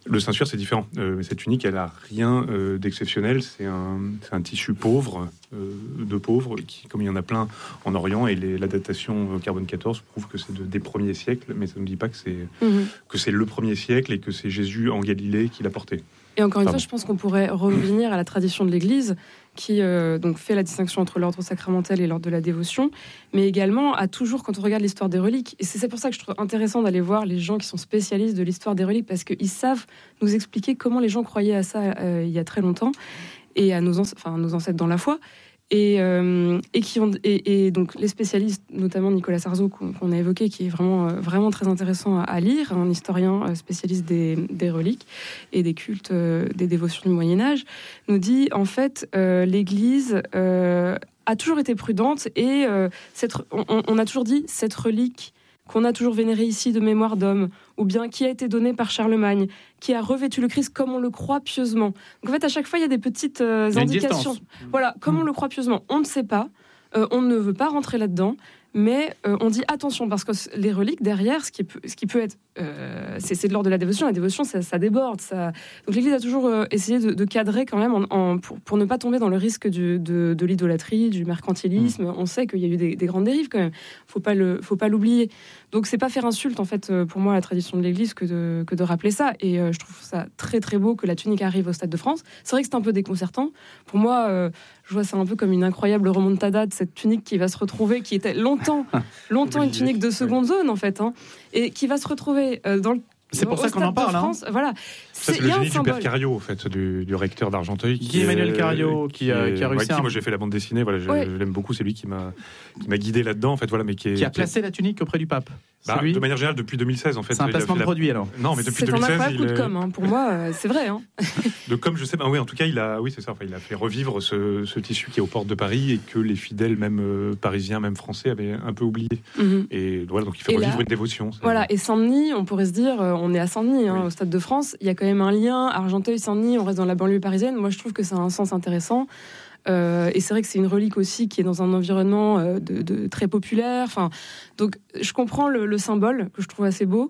Le ceinture, c'est différent. Euh, cette tunique, elle n'a rien euh, d'exceptionnel. C'est un, c'est un tissu pauvre, euh, de pauvres, qui, comme il y en a plein en Orient, et les, la datation euh, carbone quatorze prouve que c'est de, des premiers siècles, mais ça ne dit pas que c'est, mm-hmm. que c'est le premier siècle et que c'est Jésus en Galilée qui l'a porté. Et encore une Pardon. fois, je pense qu'on pourrait revenir à la tradition de l'Église, qui euh, donc fait la distinction entre l'ordre sacramentel et l'ordre de la dévotion, mais également a toujours, quand on regarde l'histoire des reliques, et c'est pour ça que je trouve intéressant d'aller voir les gens qui sont spécialistes de l'histoire des reliques, parce qu'ils savent nous expliquer comment les gens croyaient à ça euh, il y a très longtemps, et à nos, enfin, nos ancêtres dans la foi. Et, euh, et, qui ont, et, et donc les spécialistes, notamment Nicolas Sarzeau, qu'on, qu'on a évoqué, qui est vraiment, euh, vraiment très intéressant à, à lire, un historien spécialiste des, des reliques et des cultes, euh, des dévotions du Moyen-Âge, nous dit en fait euh, l'Église euh, a toujours été prudente et euh, cette, on, on a toujours dit cette relique qu'on a toujours vénérée ici de mémoire d'homme, ou bien qui a été donnée par Charlemagne, qui a revêtu le Christ comme on le croit pieusement. Donc en fait, à chaque fois, il y a des petites euh, indications. Voilà, comme on le croit pieusement, on ne sait pas, euh, on ne veut pas rentrer là-dedans, mais euh, on dit attention, parce que les reliques, derrière, ce qui peut, ce qui peut être... Euh, c'est, c'est de l'ordre de la dévotion. La dévotion, ça, ça déborde. Ça... Donc l'Église a toujours euh, essayé de, de cadrer quand même en, en, pour, pour ne pas tomber dans le risque du, de, de l'idolâtrie, du mercantilisme. Mmh. On sait qu'il y a eu des, des grandes dérives quand même. Faut pas le, faut pas l'oublier. Donc c'est pas faire insulte, en fait, pour moi, à la tradition de l'Église que de, que de rappeler ça. Et euh, je trouve ça très très beau que la tunique arrive au Stade de France. C'est vrai que c'est un peu déconcertant. Pour moi, euh, je vois ça un peu comme une incroyable remontada de cette tunique qui va se retrouver, qui était longtemps, longtemps une tunique de seconde zone, en fait, hein, et qui va se retrouver euh, dans le C'est pour ça qu'on en parle. France, hein. Voilà. Ça, c'est, c'est le génie du père Cariot, en fait, du, du recteur d'Argenteuil. Guy Emmanuel Cariot, qui, qui, a, qui a réussi. Ouais, qui, un... Moi, j'ai fait la bande dessinée. Voilà, je, ouais. je l'aime beaucoup. C'est lui qui m'a, qui m'a guidé là-dedans, en fait. Voilà, mais qui, est, qui a placé qui... la tunique auprès du pape. Bah, de manière générale, depuis deux mille seize, en fait. C'est un placement de la... produit, alors. Non, mais depuis c'est deux mille seize, un incroyable coup de com'. Hein. Pour moi, euh, c'est vrai. Hein. De com, je sais pas. Oui, en tout cas, il a, oui, c'est ça. Enfin, il a fait revivre ce, ce tissu qui est aux portes de Paris et que les fidèles, même euh, parisiens, même français, avaient un peu oublié. Mm-hmm. Et voilà, donc il fait et revivre là, une dévotion. C'est... Voilà. Et Saint-Denis, on pourrait se dire, euh, on est à Saint-Denis, hein, oui. au Stade de France. Il y a quand même un lien. Argenteuil, Saint-Denis, on reste dans la banlieue parisienne. Moi, je trouve que ça a un sens intéressant. Euh, et c'est vrai que c'est une relique aussi qui est dans un environnement euh, de, de très populaire. Enfin, donc, je comprends le, le symbole que je trouve assez beau.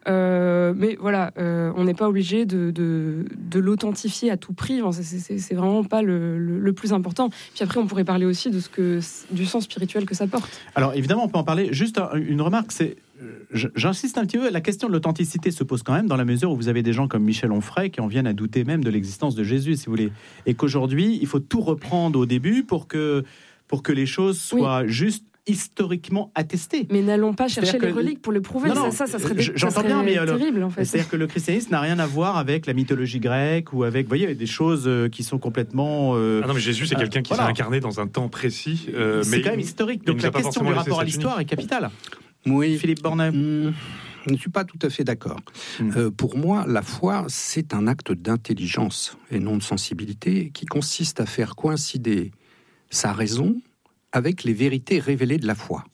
Euh, mais voilà, euh, on n'est pas obligé de, de, de l'authentifier à tout prix. Enfin, c'est, c'est, c'est vraiment pas le, le, le plus important. Puis après, on pourrait parler aussi de ce que, du sens spirituel que ça porte. Alors évidemment, on peut en parler. Juste une remarque, c'est, j'insiste un petit peu, la question de l'authenticité se pose quand même dans la mesure où vous avez des gens comme Michel Onfray qui en viennent à douter même de l'existence de Jésus, si vous voulez, et qu'aujourd'hui, il faut tout reprendre au début pour que, pour que les choses soient oui. justes, historiquement attesté. Mais n'allons pas chercher les reliques pour le prouver. Non, non, ça, ça, ça serait, j'entends ça serait bien, mais terrible, alors, en fait. C'est-à-dire que le christianisme n'a rien à voir avec la mythologie grecque ou avec, vous voyez, des choses qui sont complètement. Euh, ah non, mais Jésus, c'est quelqu'un qui euh, voilà. s'est incarné dans un temps précis. Euh, c'est mais quand même historique. Donc la question du rapport à l'histoire est capitale. Oui, Philippe Bornet. Mmh. Je ne suis pas tout à fait d'accord. Mmh. Euh, pour moi, la foi, c'est un acte d'intelligence et non de sensibilité qui consiste à faire coïncider sa raison avec les vérités révélées de la foi.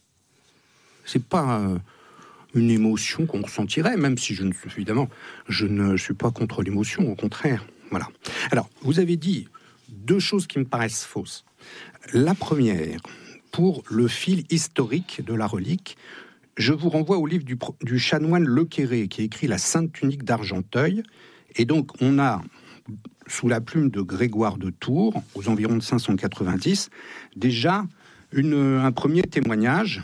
C'est pas euh, une émotion qu'on ressentirait, même si je ne suis évidemment, je ne suis pas contre l'émotion, au contraire. Voilà. Alors, vous avez dit deux choses qui me paraissent fausses. La première, pour le fil historique de la relique, je vous renvoie au livre du, du chanoine Lequéré, qui écrit La Sainte Tunique d'Argenteuil. Et donc, on a, sous la plume de Grégoire de Tours, aux environs de cinq cent quatre-vingt-dix, déjà une, un premier témoignage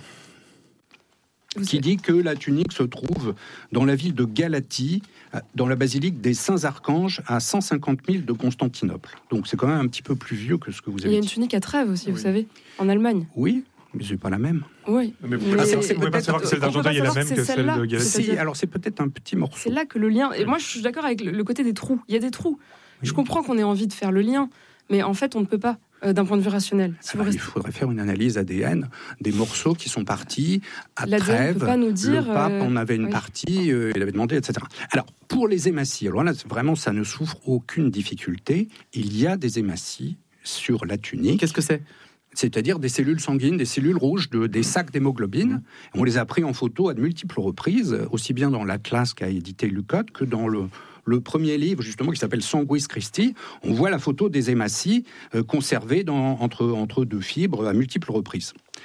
qui dit que la tunique se trouve dans la ville de Galatie, dans la basilique des Saints-Archanges, à cent cinquante milles de Constantinople. Donc c'est quand même un petit peu plus vieux que ce que vous avez dit. Il y a une tunique à Trèves aussi, oui. vous savez, en Allemagne. Oui, mais c'est pas la même. Oui. Mais vous ne pouvez pas savoir que celle d'Argenteuil est la même que celle de Galatie. Si, alors c'est peut-être un petit morceau. C'est là que le lien... Et moi, je suis d'accord avec le côté des trous. Il y a des trous. Oui. Je comprends qu'on ait envie de faire le lien, mais en fait, on ne peut pas. Euh, d'un point de vue rationnel. Si Alors, restez... Il faudrait faire une analyse A D N des morceaux qui sont partis à L'A D N Trèves. Peut pas nous dire, le pape euh... en avait une oui. partie, euh, il avait demandé, et cetera. Alors, pour les hématies, alors là, vraiment, ça ne souffre aucune difficulté. Il y a des hématies sur la tunique. Qu'est-ce que c'est ? C'est-à-dire des cellules sanguines, des cellules rouges, de, des sacs d'hémoglobine. Mmh. On les a pris en photo à de multiples reprises, aussi bien dans l'Atlas qu'a édité Lucotte que dans le... le premier livre, justement, qui s'appelle Sanguis Christi. On voit la photo des hématies euh, conservées dans, entre, entre deux fibres à multiples reprises.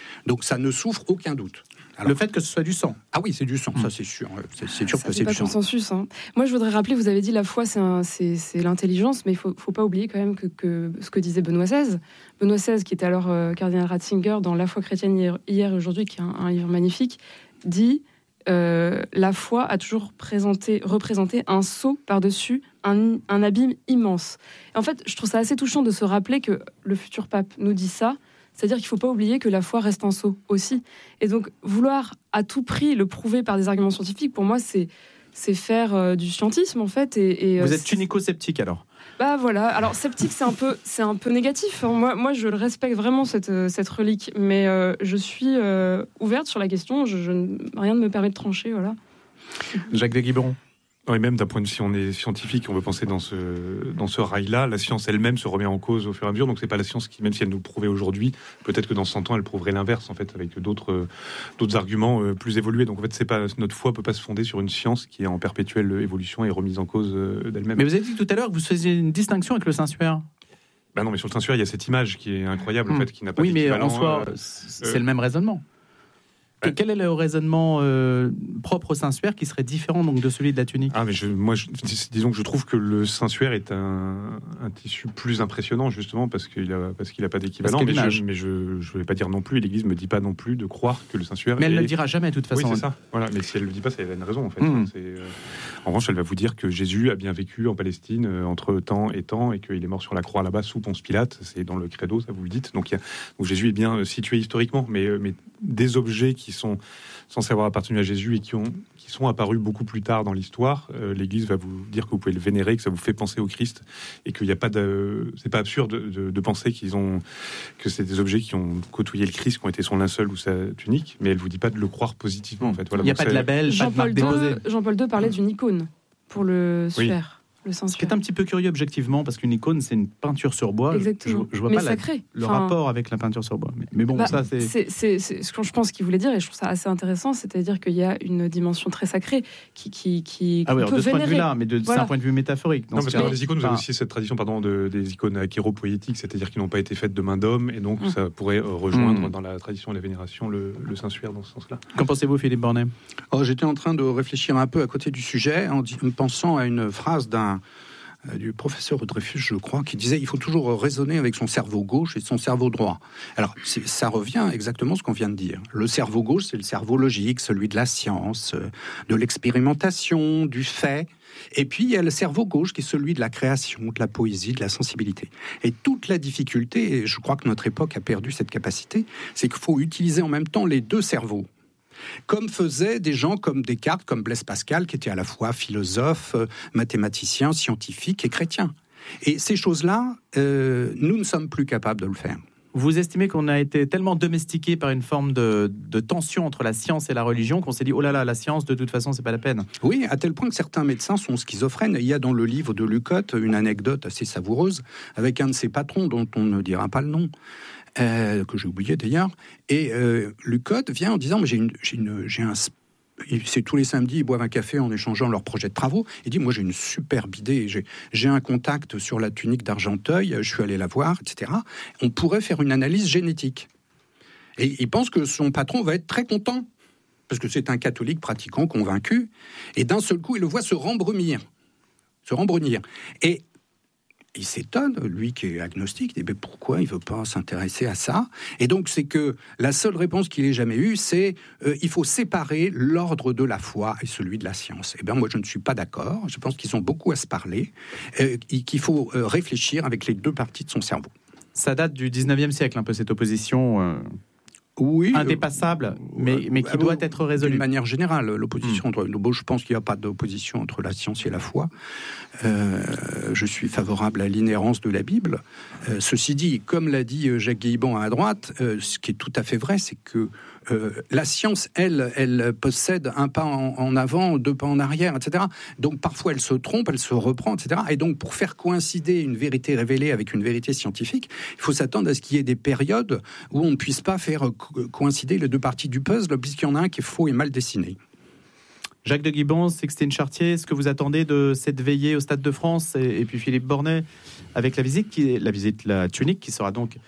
Donc ça ne souffre aucun doute. Alors, le fait que ce soit du sang. Ah oui, c'est du sang, mmh. ça c'est sûr. C'est, c'est sûr ça que c'est pas du sang. Consensus. Hein. Moi, je voudrais rappeler, vous avez dit la foi, c'est, un, c'est, c'est l'intelligence, mais il ne faut, faut pas oublier quand même que, que ce que disait Benoît seize. Benoît seize, qui était alors euh, cardinal Ratzinger dans La foi chrétienne hier, hier et aujourd'hui, qui est un, un livre magnifique, dit euh, la foi a toujours présenté, représenté un saut par-dessus un, un abîme immense. Et en fait, je trouve ça assez touchant de se rappeler que le futur pape nous dit ça. C'est-à-dire qu'il ne faut pas oublier que la foi reste un saut aussi. Et donc, vouloir à tout prix le prouver par des arguments scientifiques, pour moi, c'est, c'est faire euh, du scientisme, en fait. Et, et, Vous euh, êtes tunico-sceptique, alors ? Bah voilà. Alors, sceptique, c'est un peu, c'est un peu négatif. Moi, moi, je le respecte vraiment, cette, cette relique. Mais euh, je suis euh, ouverte sur la question. Je, je, rien ne me permet de trancher, voilà. Jacques de Guibron. Et même d'un point de vue, si on est scientifique, on veut penser dans ce, dans ce rail-là, la science elle-même se remet en cause au fur et à mesure. Donc c'est pas la science qui, même si elle nous le prouvait aujourd'hui, peut-être que dans cent ans, elle prouverait l'inverse, en fait, avec d'autres, d'autres arguments euh, plus évolués. Donc en fait, c'est pas, notre foi peut pas se fonder sur une science qui est en perpétuelle évolution et remise en cause euh, d'elle-même. Mais vous avez dit tout à l'heure que vous faisiez une distinction avec le Saint-Suaire. Bah non, mais sur le Saint-Suaire, il y a cette image qui est incroyable, mmh. en fait, qui n'a pas oui, d'équivalent. Oui, mais en soi, euh, c'est euh, le même raisonnement. Ouais. Quel est le raisonnement euh, propre au Saint-Suaire qui serait différent donc de celui de la tunique ? Ah mais je, moi, je, disons que je trouve que le Saint-Suaire est un, un tissu plus impressionnant justement parce qu'il a parce qu'il a pas d'équivalent. Mais je, mais je je vais pas dire non plus. Et l'Église me dit pas non plus de croire que le Saint-Suaire. Mais elle est... ne le dira jamais de toute façon. Oui, c'est ça. Voilà. Mais si elle le dit pas, c'est elle a une raison en fait. Mmh. C'est, euh... En revanche, elle va vous dire que Jésus a bien vécu en Palestine euh, entre temps et temps et qu'il est mort sur la croix là-bas sous Ponce Pilate. C'est dans le credo, ça vous le dites. Donc, il y a... donc Jésus est bien situé historiquement, mais euh, mais des objets qui sont censés avoir appartenu à Jésus et qui, ont, qui sont apparus beaucoup plus tard dans l'histoire, euh, l'Église va vous dire que vous pouvez le vénérer, que ça vous fait penser au Christ et qu'il n'y a pas de, c'est pas absurde de, de, de penser qu'ils ont, que c'est des objets qui ont côtoyé le Christ, qui ont été son linceul ou sa tunique, mais elle vous dit pas de le croire positivement en fait. Voilà, il n'y a pas de label, pas de marque déposée. Jean-Paul deux parlait d'une icône pour le Suaire. Oui. Le Ce qui est un petit peu curieux objectivement, parce qu'une icône, c'est une peinture sur bois. Exactement. Je, je vois mais pas sacré. La, le enfin, rapport avec la peinture sur bois. Mais, mais bon, bah, ça, c'est... C'est, c'est, c'est ce que je pense qu'il voulait dire, et je trouve ça assez intéressant, c'est-à-dire qu'il y a une dimension très sacrée qui, qui, qui ah oui, peut de ce vénérer. point de vue-là, mais de, voilà. c'est un point de vue métaphorique. Non, parce que dans les icônes, vous avez aussi cette tradition, pardon, de, des icônes achéropoétiques, c'est-à-dire qui n'ont pas été faites de main d'homme, et donc mmh. ça pourrait rejoindre mmh. dans la tradition de la vénération le, le Saint-Suaire dans ce sens-là. Qu'en pensez-vous, Philippe Bornet ? Oh, j'étais en train de réfléchir un peu à côté du sujet, en, en pensant à une phrase d'un du professeur Dreyfus, je crois, qui disait il faut toujours raisonner avec son cerveau gauche et son cerveau droit. Alors, c'est, ça revient exactement à ce qu'on vient de dire. Le cerveau gauche, c'est le cerveau logique, celui de la science, de l'expérimentation, du fait. Et puis, il y a le cerveau gauche qui est celui de la création, de la poésie, de la sensibilité. Et toute la difficulté, et je crois que notre époque a perdu cette capacité, c'est qu'il faut utiliser en même temps les deux cerveaux. Comme faisaient des gens comme Descartes, comme Blaise Pascal, qui étaient à la fois philosophes, mathématiciens, scientifiques et chrétiens. Et ces choses-là, euh, nous ne sommes plus capables de le faire. Vous estimez qu'on a été tellement domestiqué par une forme de, de tension entre la science et la religion qu'on s'est dit « Oh là là, la science, de toute façon, c'est pas la peine ». Oui, à tel point que certains médecins sont schizophrènes. Il y a dans le livre de Lucotte une anecdote assez savoureuse avec un de ses patrons dont on ne dira pas le nom. Euh, que j'ai oublié d'ailleurs, et euh, Lucotte vient en disant mais j'ai, une, j'ai, une, j'ai un... C'est tous les samedis, ils boivent un café en échangeant leurs projets de travaux. Il dit, moi j'ai une superbe idée, j'ai, j'ai un contact sur la tunique d'Argenteuil, je suis allé la voir, et cetera. On pourrait faire une analyse génétique. Et il pense que son patron va être très content, parce que c'est un catholique pratiquant, convaincu, et d'un seul coup, il le voit se rembrunir. Se rembrunir. Et il s'étonne, lui qui est agnostique, il dit mais pourquoi il ne veut pas s'intéresser à ça ? Et donc c'est que la seule réponse qu'il ait jamais eue, c'est euh, il faut séparer l'ordre de la foi et celui de la science. Eh bien moi je ne suis pas d'accord, je pense qu'ils ont beaucoup à se parler, euh, et qu'il faut euh, réfléchir avec les deux parties de son cerveau. Ça date du dix-neuvième siècle, un peu cette opposition... Euh... Oui, indépassable, euh, mais, mais qui euh, doit être résolue. D'une manière générale, l'opposition mmh. entre... Bon, je pense qu'il n'y a pas d'opposition entre la science et la foi. Euh, je suis favorable à l'inhérence de la Bible. Euh, ceci dit, comme l'a dit Jacques Guilbon à droite, euh, ce qui est tout à fait vrai, c'est que euh, la science, elle, elle possède un pas en, en avant, deux pas en arrière, et cetera. Donc parfois, elle se trompe, elle se reprend, et cetera. Et donc, pour faire coïncider une vérité révélée avec une vérité scientifique, il faut s'attendre à ce qu'il y ait des périodes où on ne puisse pas faire coïncider les deux parties du puzzle, puisqu'il y en a un qui est faux et mal dessiné. Jacques de Guibon, Sixtine Chartier, est-ce que vous attendez de cette veillée au Stade de France et, et puis Philippe Bornet avec la visite, qui, la visite, la tunique qui sera donc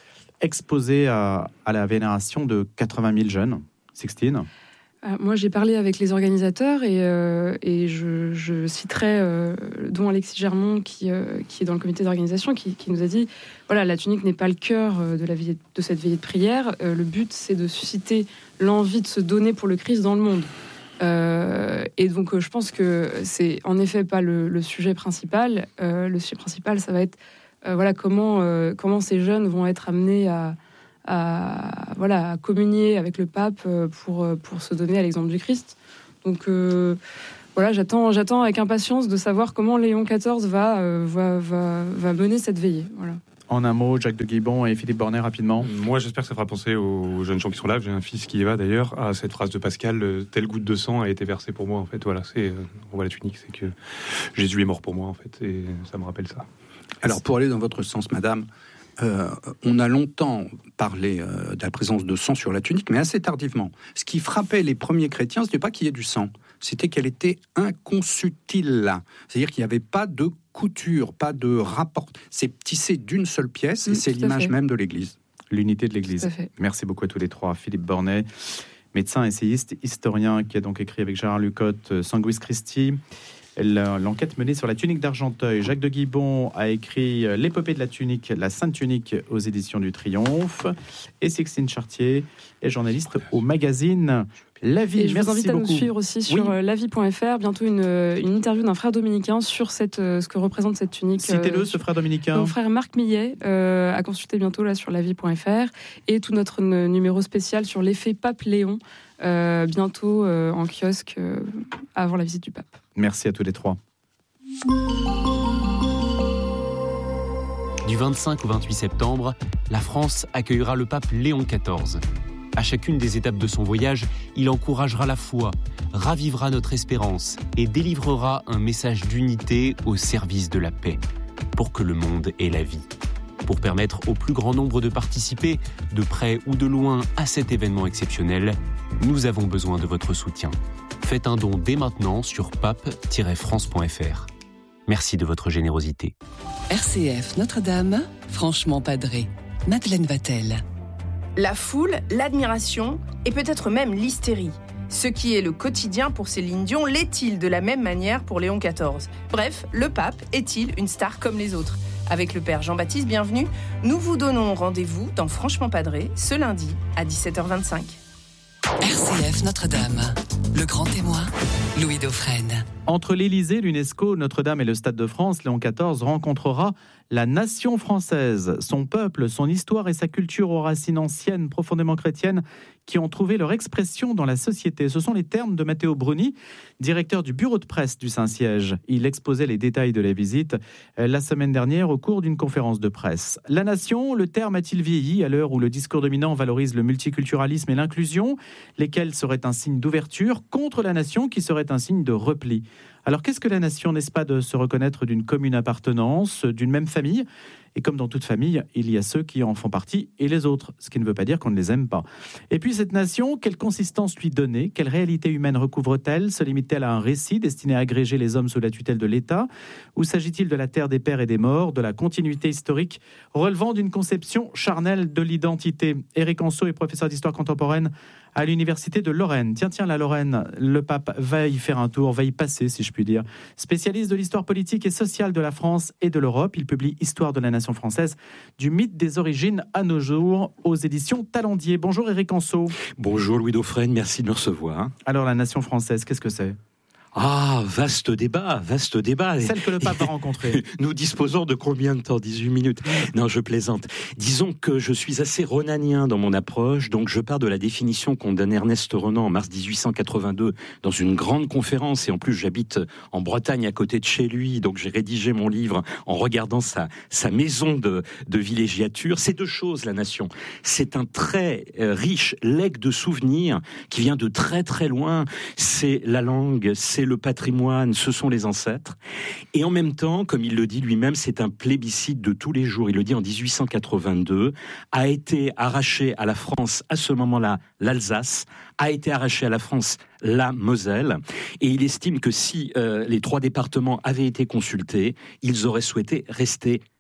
exposé à, à la vénération de quatre-vingt mille jeunes. Sixtine. Euh, moi, j'ai parlé avec les organisateurs et, euh, et je, je citerai euh, dont Alexis Germont, qui, euh, qui est dans le comité d'organisation, qui, qui nous a dit voilà, la tunique n'est pas le cœur de, la veillée, de cette veillée de prière. Euh, le but, c'est de susciter l'envie de se donner pour le Christ dans le monde. Euh, et donc, euh, je pense que c'est en effet pas le, le sujet principal. Euh, le sujet principal, ça va être euh, voilà, comment, euh, comment ces jeunes vont être amenés à. À, voilà, à communier avec le pape pour, pour se donner à l'exemple du Christ. Donc euh, voilà, j'attends, j'attends avec impatience de savoir comment Léon quatorze va, euh, va, va, va mener cette veillée. Voilà. En un mot, Jacques de Guibon et Philippe Bornet, rapidement. Moi, j'espère que ça fera penser aux jeunes gens qui sont là. J'ai un fils qui y va d'ailleurs, à cette phrase de Pascal, telle goutte de sang a été versée pour moi. En fait, voilà, c'est, euh, on voit la tunique, c'est que Jésus est mort pour moi, en fait, et ça me rappelle ça. Alors, pour aller dans votre sens, madame, Euh, on a longtemps parlé euh, de la présence de sang sur la tunique, mais assez tardivement. Ce qui frappait les premiers chrétiens, ce n'était pas qu'il y ait du sang, c'était qu'elle était inconsutile. C'est-à-dire qu'il n'y avait pas de couture, pas de rapport. C'est tissé d'une seule pièce, et mmh, c'est l'image même de l'Église. L'unité de l'Église. Merci beaucoup à tous les trois. Philippe Bornet, médecin, essayiste, historien, qui a donc écrit avec Gérard Lucotte Sanguis Christi. L'enquête menée sur la tunique d'Argenteuil. Jacques de Guibon a écrit l'épopée de la tunique, la Sainte Tunique aux éditions du Triomphe. Et Sixtine Chartier est journaliste au magazine La Vie. Et je Merci vous invite beaucoup. à nous suivre aussi sur oui. la vie point f r. Bientôt une, une interview d'un frère dominicain sur cette, ce que représente cette tunique. Citez-le, euh, ce frère dominicain. Mon frère Marc Millet, euh, à consulter bientôt là sur la vie point f r. Et tout notre n- numéro spécial sur l'effet Pape Léon, euh, bientôt euh, en kiosque euh, avant la visite du pape. Merci à tous les trois. Du vingt-cinq au vingt-huit septembre, la France accueillera le pape Léon quatorze. À chacune des étapes de son voyage, il encouragera la foi, ravivera notre espérance et délivrera un message d'unité au service de la paix, pour que le monde ait la vie. Pour permettre au plus grand nombre de participer, de près ou de loin, à cet événement exceptionnel, nous avons besoin de votre soutien. Faites un don dès maintenant sur pape tiret france point f r. Merci de votre générosité. R C F Notre-Dame, franchement padré. Madeleine Vatel. La foule, l'admiration et peut-être même l'hystérie. Ce qui est le quotidien pour Céline Dion, l'est-il de la même manière pour Léon quatorze ? Bref, le pape est-il une star comme les autres ? Avec le père Jean-Baptiste Bienvenu, nous vous donnons rendez-vous dans Franchement Padré ce lundi à dix-sept heures vingt-cinq. R C F Notre-Dame, le grand témoin, Louis Dauphren. Entre l'Élysée, l'UNESCO, Notre-Dame et le Stade de France, Léon quatorze rencontrera la nation française, son peuple, son histoire et sa culture aux racines anciennes, profondément chrétiennes, qui ont trouvé leur expression dans la société. Ce sont les termes de Matteo Bruni, directeur du bureau de presse du Saint-Siège. Il exposait les détails de la visite la semaine dernière au cours d'une conférence de presse. La nation, le terme a-t-il vieilli à l'heure où le discours dominant valorise le multiculturalisme et l'inclusion, lesquels seraient un signe d'ouverture contre la nation qui serait un signe de repli ? Alors qu'est-ce que la nation, n'est-ce pas de se reconnaître d'une commune appartenance, d'une même famille ? Et comme dans toute famille, il y a ceux qui en font partie et les autres, ce qui ne veut pas dire qu'on ne les aime pas. Et puis cette nation, quelle consistance lui donner ? Quelle réalité humaine recouvre-t-elle ? Se limite-t-elle à un récit destiné à agréger les hommes sous la tutelle de l'État ? Ou s'agit-il de la terre des pères et des morts, de la continuité historique relevant d'une conception charnelle de l'identité ? Éric Anceau est professeur d'histoire contemporaine à l'université de Lorraine. Tiens, tiens, la Lorraine, le pape va y faire un tour, va y passer, si je puis dire. Spécialiste de l'histoire politique et sociale de la France et de l'Europe, il publie Histoire de la nation française, du mythe des origines à nos jours, aux éditions Talendier. Bonjour Éric Anceau. Bonjour Louis Dauphren, merci de me recevoir. Alors la nation française, qu'est-ce que c'est ? Ah, vaste débat, vaste débat. Celle que le pape va rencontrer. Nous disposons de combien de temps ? dix-huit minutes. Non, je plaisante. Disons que je suis assez renanien dans mon approche, donc je pars de la définition qu'ont donné Ernest Renan en mars dix-huit cent quatre-vingt-deux dans une grande conférence, et en plus j'habite en Bretagne à côté de chez lui, donc j'ai rédigé mon livre en regardant sa, sa maison de, de villégiature. C'est deux choses, la nation. C'est un très euh, riche legs de souvenirs qui vient de très très loin. C'est la langue, c'est le patrimoine, ce sont les ancêtres. Et en même temps, comme il le dit lui-même, c'est un plébiscite de tous les jours. Il le dit en dix-huit cent quatre-vingt-deux, a été arraché à la France, à ce moment-là, l'Alsace, a été arraché à la France la Moselle, et il estime que si euh, les trois départements avaient été consultés, ils auraient souhaité rester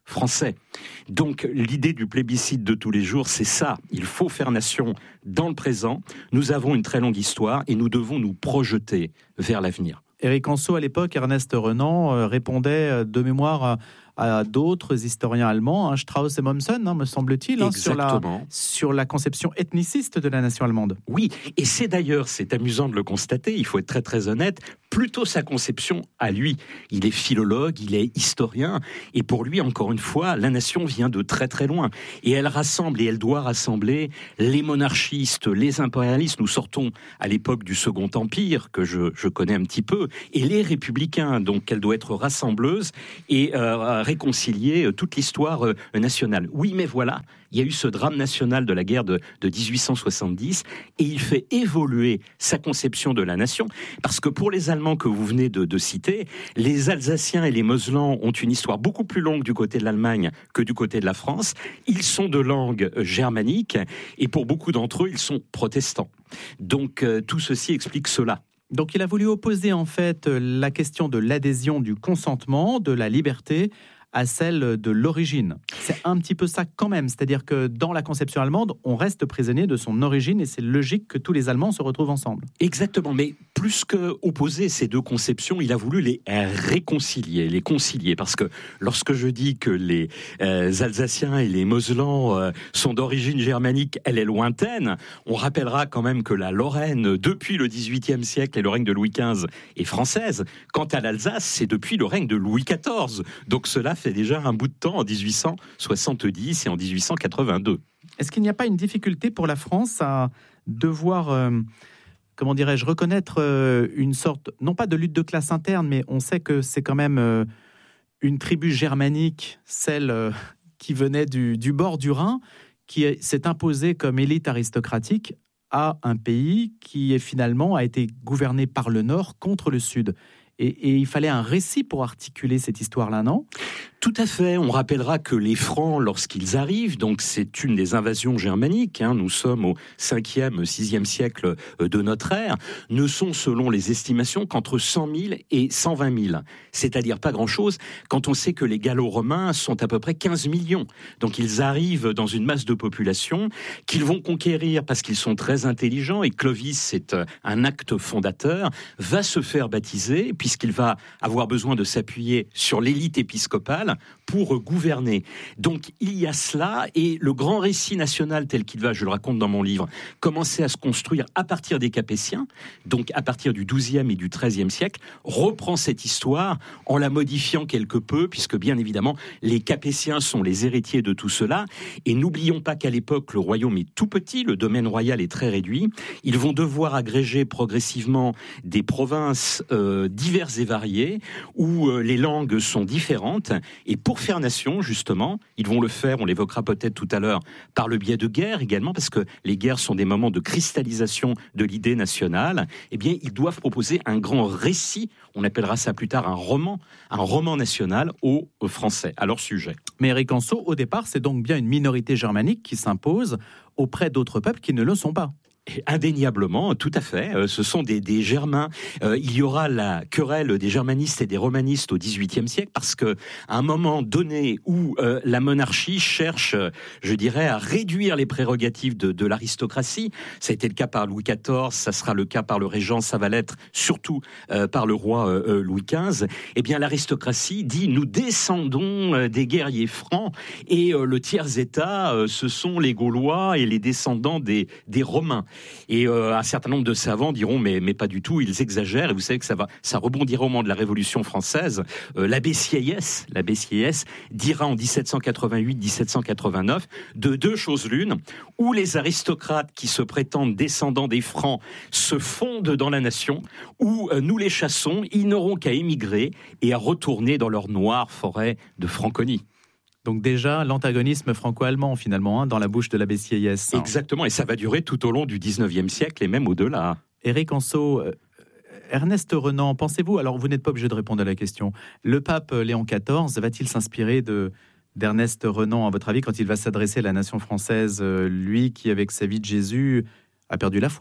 français. Donc l'idée du plébiscite de tous les jours, c'est ça. Il faut faire nation dans le présent. Nous avons une très longue histoire et nous devons nous projeter vers l'avenir. Éric Anseau, à l'époque, Ernest Renan euh, répondait de mémoire à, à d'autres historiens allemands, hein, Strauss et Mommsen, hein, me semble-t-il, hein, sur, la, sur la conception ethniciste de la nation allemande. Oui, et c'est d'ailleurs, c'est amusant de le constater, il faut être très très honnête, plutôt sa conception à lui. Il est philologue, il est historien, et pour lui, encore une fois, la nation vient de très très loin. Et elle rassemble, et elle doit rassembler les monarchistes, les impérialistes. Nous sortons à l'époque du Second Empire, que je, je connais un petit peu, et les républicains. Donc elle doit être rassembleuse et euh, réconcilier toute l'histoire euh, nationale. Oui, mais voilà, il y a eu ce drame national de la guerre de, de dix-huit cent soixante-dix, et il fait évoluer sa conception de la nation, parce que pour les Allemands que vous venez de, de citer, les Alsaciens et les Moselans ont une histoire beaucoup plus longue du côté de l'Allemagne que du côté de la France. Ils sont de langue germanique, et pour beaucoup d'entre eux, ils sont protestants. Donc euh, tout ceci explique cela. Donc il a voulu opposer en fait la question de l'adhésion, du consentement, de la liberté à celle de l'origine. C'est un petit peu ça quand même, c'est-à-dire que dans la conception allemande, on reste prisonnier de son origine et c'est logique que tous les Allemands se retrouvent ensemble. Exactement, mais plus que opposer ces deux conceptions, il a voulu les réconcilier, les concilier, parce que lorsque je dis que les euh, Alsaciens et les Moselans euh, sont d'origine germanique, elle est lointaine, on rappellera quand même que la Lorraine, depuis le dix-huitième siècle et le règne de Louis quinze, est française. Quant à l'Alsace, c'est depuis le règne de Louis quatorze. Donc cela fait déjà un bout de temps, en dix-huit cent soixante-dix et en dix-huit cent quatre-vingt-deux. Est-ce qu'il n'y a pas une difficulté pour la France à devoir, euh, comment dirais-je, reconnaître euh, une sorte, non pas de lutte de classe interne, mais on sait que c'est quand même euh, une tribu germanique, celle euh, qui venait du, du bord du Rhin, qui s'est imposée comme élite aristocratique à un pays qui est finalement a été gouverné par le Nord contre le Sud. Et, et il fallait un récit pour articuler cette histoire-là, non ? Tout à fait. On rappellera que les Francs, lorsqu'ils arrivent, donc c'est une des invasions germaniques, hein, nous sommes au cinquième, sixième siècle de notre ère, ne sont, selon les estimations, qu'entre cent mille et cent vingt mille. C'est-à-dire pas grand-chose quand on sait que les Gallo-Romains sont à peu près quinze millions. Donc ils arrivent dans une masse de population qu'ils vont conquérir parce qu'ils sont très intelligents, et Clovis, c'est un acte fondateur, va se faire baptiser puisqu'il va avoir besoin de s'appuyer sur l'élite épiscopale pour gouverner. Donc il y a cela, et le grand récit national tel qu'il va, je le raconte dans mon livre, commencer à se construire à partir des Capétiens, donc à partir du douzième et du treizième siècle, reprend cette histoire en la modifiant quelque peu, puisque bien évidemment les Capétiens sont les héritiers de tout cela, et n'oublions pas qu'à l'époque le royaume est tout petit, le domaine royal est très réduit, ils vont devoir agréger progressivement des provinces euh, diverses et variées, où euh, les langues sont différentes. Et pour faire nation, justement, ils vont le faire, on l'évoquera peut-être tout à l'heure, par le biais de guerres également, parce que les guerres sont des moments de cristallisation de l'idée nationale. Eh bien, ils doivent proposer un grand récit, on appellera ça plus tard un roman, un roman national aux Français, à leur sujet. Mais Éric Anseau, au départ, c'est donc bien une minorité germanique qui s'impose auprès d'autres peuples qui ne le sont pas. Indéniablement, tout à fait. Ce sont des, des Germains. Euh, il y aura la querelle des germanistes et des romanistes au dix-huitième siècle, parce que à un moment donné où euh, la monarchie cherche, je dirais, à réduire les prérogatives de, de l'aristocratie, ça a été le cas par Louis quatorze, ça sera le cas par le régent, ça va l'être surtout euh, par le roi euh, Louis quinze. Eh bien, l'aristocratie dit: nous descendons euh, des guerriers francs, et euh, le tiers état, euh, ce sont les Gaulois et les descendants des, des Romains. Et euh, un certain nombre de savants diront mais, mais pas du tout, ils exagèrent, et vous savez que ça va, ça rebondira au moment de la Révolution française. Euh, l'abbé Sieyès, l'abbé Sieyès dira en dix-sept cent quatre-vingt-huit dix-sept cent quatre-vingt-neuf de deux choses l'une, où les aristocrates qui se prétendent descendants des Francs se fondent dans la nation, où euh, nous les chassons, ils n'auront qu'à émigrer et à retourner dans leur noire forêt de Franconie. Donc déjà, l'antagonisme franco-allemand, finalement, hein, dans la bouche de l'abbé Sieyès. Exactement, et ça va durer tout au long du dix-neuvième siècle et même au-delà. Éric Anseau, euh, Ernest Renan, pensez-vous, alors vous n'êtes pas obligé de répondre à la question, le pape Léon quatorze va-t-il s'inspirer de, d'Ernest Renan, à votre avis, quand il va s'adresser à la nation française, euh, lui qui, avec sa vie de Jésus, a perdu la foi quand même, hein ?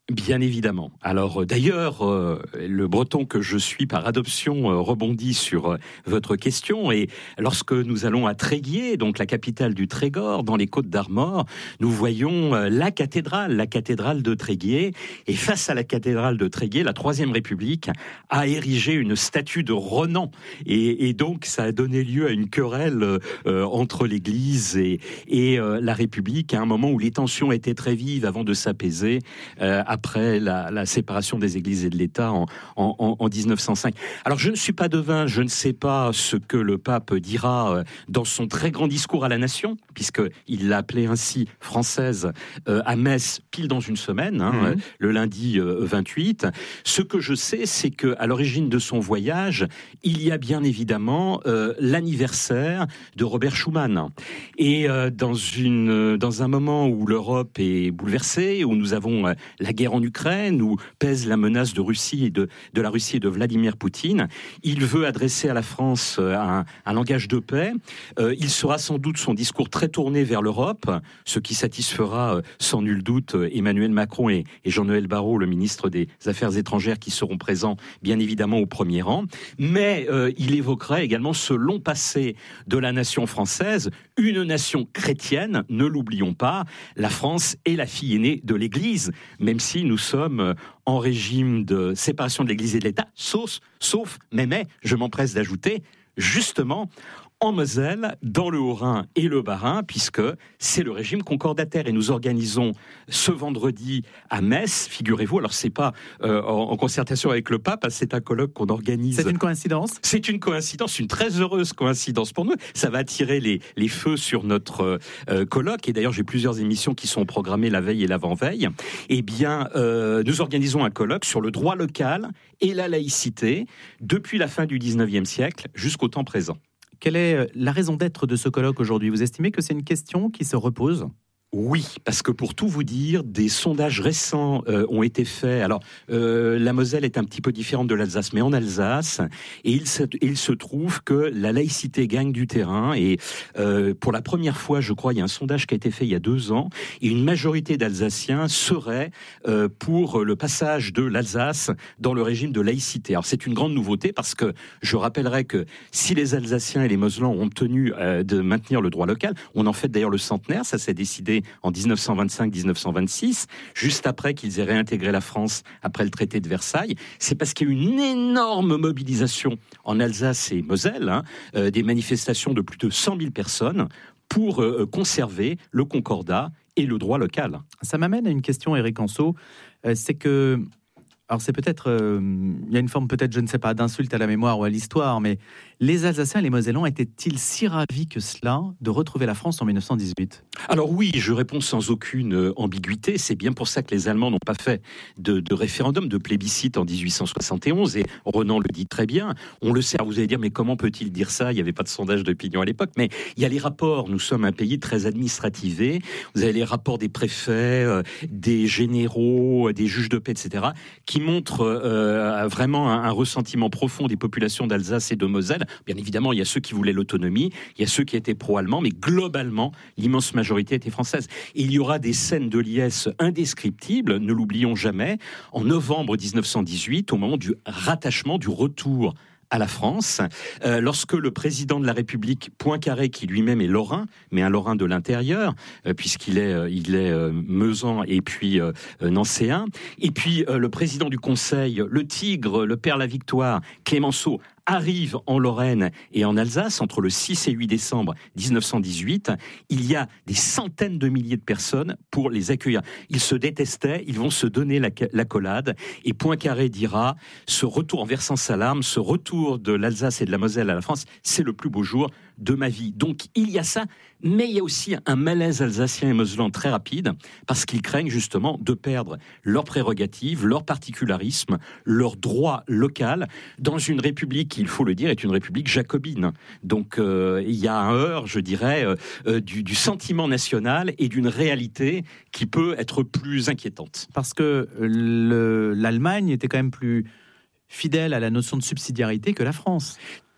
Bien évidemment. Alors d'ailleurs, euh, le breton que je suis par adoption euh, rebondit sur euh, votre question et lorsque nous allons à Tréguier, donc la capitale du Trégor, dans les Côtes d'Armor, nous voyons euh, la cathédrale, la cathédrale de Tréguier et face à la cathédrale de Tréguier, la Troisième République a érigé une statue de Renan et, et donc ça a donné lieu à une querelle euh, entre l'Église et, et euh, la République à un moment où les tensions étaient très vives avant de s'apaiser euh, après la, la séparation des églises et de l'État en, en, en dix-neuf cent cinq. Alors je ne suis pas devin, je ne sais pas ce que le pape dira dans son très grand discours à la nation, puisqu'il l'a appelé ainsi française euh, à Metz pile dans une semaine, hein, mmh. le lundi euh, vingt-huit. Ce que je sais, c'est qu'à l'origine de son voyage, il y a bien évidemment euh, l'anniversaire de Robert Schuman. Et euh, dans, une, dans un moment où l'Europe est bouleversée, où nous avons euh, la guerre en Ukraine, où pèse la menace de Russie et de, de la Russie et de Vladimir Poutine, il veut adresser à la France un, un langage de paix. Euh, il sera sans doute son discours très tourné vers l'Europe, ce qui satisfera euh, sans nul doute Emmanuel Macron et, et Jean-Noël Barrot, le ministre des Affaires étrangères, qui seront présents bien évidemment au premier rang. Mais euh, il évoquera également ce long passé de la nation française, une nation chrétienne, ne l'oublions pas. La France est la fille aînée de l'Église, même si nous sommes en régime de séparation de l'Église et de l'État, sauf, sauf mais, mais, je m'empresse d'ajouter, justement, en Moselle, dans le Haut-Rhin et le Bas-Rhin, puisque c'est le régime concordataire. Et nous organisons ce vendredi à Metz, figurez-vous, alors c'est pas euh, en, en concertation avec le pape, c'est un colloque qu'on organise. C'est une coïncidence ? C'est une coïncidence, une très heureuse coïncidence pour nous. Ça va attirer les, les feux sur notre euh, colloque. Et d'ailleurs, j'ai plusieurs émissions qui sont programmées la veille et l'avant-veille. Eh bien, euh, nous organisons un colloque sur le droit local et la laïcité depuis la fin du dix-neuvième siècle jusqu'au temps présent. Quelle est la raison d'être de ce colloque aujourd'hui ? Vous estimez que c'est une question qui se repose ? Oui, parce que pour tout vous dire, des sondages récents euh, ont été faits. Alors, euh, la Moselle est un petit peu différente de l'Alsace, mais en Alsace, et il se, il se trouve que la laïcité gagne du terrain. Et euh, pour la première fois, je crois, il y a un sondage qui a été fait il y a deux ans, et une majorité d'Alsaciens seraient euh, pour le passage de l'Alsace dans le régime de laïcité. Alors, c'est une grande nouveauté parce que je rappellerai que si les Alsaciens et les Moselans ont tenu euh, de maintenir le droit local, on en fait d'ailleurs le centenaire, ça s'est décidé en dix-neuf cent vingt-cinq dix-neuf cent vingt-six, juste après qu'ils aient réintégré la France après le traité de Versailles. C'est parce qu'il y a eu une énorme mobilisation en Alsace et Moselle, hein, euh, des manifestations de plus de cent mille personnes pour euh, conserver le concordat et le droit local. Ça m'amène à une question, Éric Anceau, euh, c'est que... Alors c'est peut-être, euh, il y a une forme peut-être, je ne sais pas, d'insulte à la mémoire ou à l'histoire, mais les Alsaciens et les Mosellans étaient-ils si ravis que cela de retrouver la France en mille neuf cent dix-huit ? Alors oui, je réponds sans aucune ambiguïté. C'est bien pour ça que les Allemands n'ont pas fait de, de référendum, de plébiscite en dix-huit cent soixante et onze. Et Renan le dit très bien. On le sait. Vous allez dire, mais comment peut-il dire ça ? Il n'y avait pas de sondage d'opinion à l'époque. Mais il y a les rapports. Nous sommes un pays très administrativé. Vous avez les rapports des préfets, euh, des généraux, euh, des juges de paix, et cetera, qui montrent euh, vraiment un, un ressentiment profond des populations d'Alsace et de Moselle. Bien évidemment, il y a ceux qui voulaient l'autonomie, il y a ceux qui étaient pro-allemands, mais globalement, l'immense majorité était française. Et il y aura des scènes de liesse indescriptibles, ne l'oublions jamais, en novembre dix-neuf cent dix-huit, au moment du rattachement, du retour à la France, euh, lorsque le président de la République, Poincaré, qui lui-même est lorrain, mais un lorrain de l'intérieur, euh, puisqu'il est, euh, il est euh, meusan et puis euh, nancéen, et puis euh, le président du Conseil, le Tigre, le Père la Victoire, Clémenceau, arrive en Lorraine et en Alsace entre le six et huit décembre dix-neuf cent dix-huit. Il y a des centaines de milliers de personnes pour les accueillir. Ils se détestaient, ils vont se donner la, l'accolade. Et Poincaré dira, ce retour en versant sa larme, ce retour de l'Alsace et de la Moselle à la France, c'est le plus beau jour de ma vie. Donc il y a ça, mais il y a aussi un malaise alsacien et mosellan très rapide, parce qu'ils craignent justement de perdre leurs prérogatives, leur particularisme, leur droit local, dans une république qui, il faut le dire, est une république jacobine. Donc euh, il y a un heurt, je dirais, euh, du, du sentiment national et d'une réalité qui peut être plus inquiétante. Parce que le, l'Allemagne était quand même plus fidèle à la notion de subsidiarité que la France.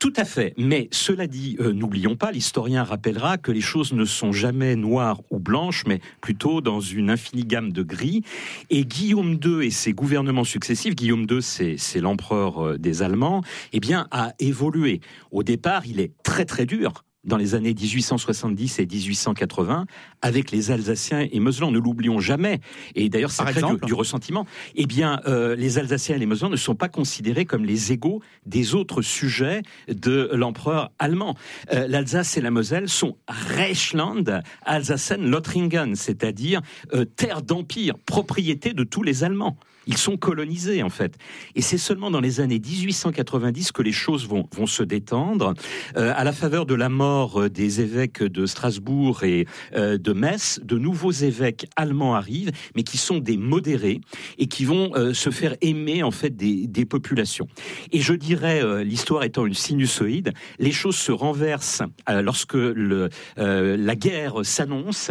Tout à fait. Mais cela dit, euh, n'oublions pas, l'historien rappellera que les choses ne sont jamais noires ou blanches, mais plutôt dans une infinie gamme de gris. Et Guillaume deux et ses gouvernements successifs, Guillaume deux, c'est, c'est l'empereur des Allemands, eh bien, a évolué. Au départ, il est très très dur. Dans les années dix-huit cent soixante-dix et dix-huit cent quatre-vingts, avec les Alsaciens et Moselans, ne l'oublions jamais, et d'ailleurs ça crée du, du ressentiment, eh bien euh, les Alsaciens et les Moselans ne sont pas considérés comme les égaux des autres sujets de l'empereur allemand. Euh, L'Alsace et la Moselle sont Reichsland, Alsace-Lothringen, c'est-à-dire euh, terre d'empire, propriété de tous les Allemands. Ils sont colonisés, en fait. Et c'est seulement dans les années dix-huit cent quatre-vingt-dix que les choses vont, vont se détendre. Euh, à la faveur de la mort des évêques de Strasbourg et euh, de Metz, de nouveaux évêques allemands arrivent, mais qui sont des modérés et qui vont euh, se faire aimer, en fait, des, des populations. Et je dirais, euh, l'histoire étant une sinusoïde, les choses se renversent euh, lorsque le, euh, la guerre s'annonce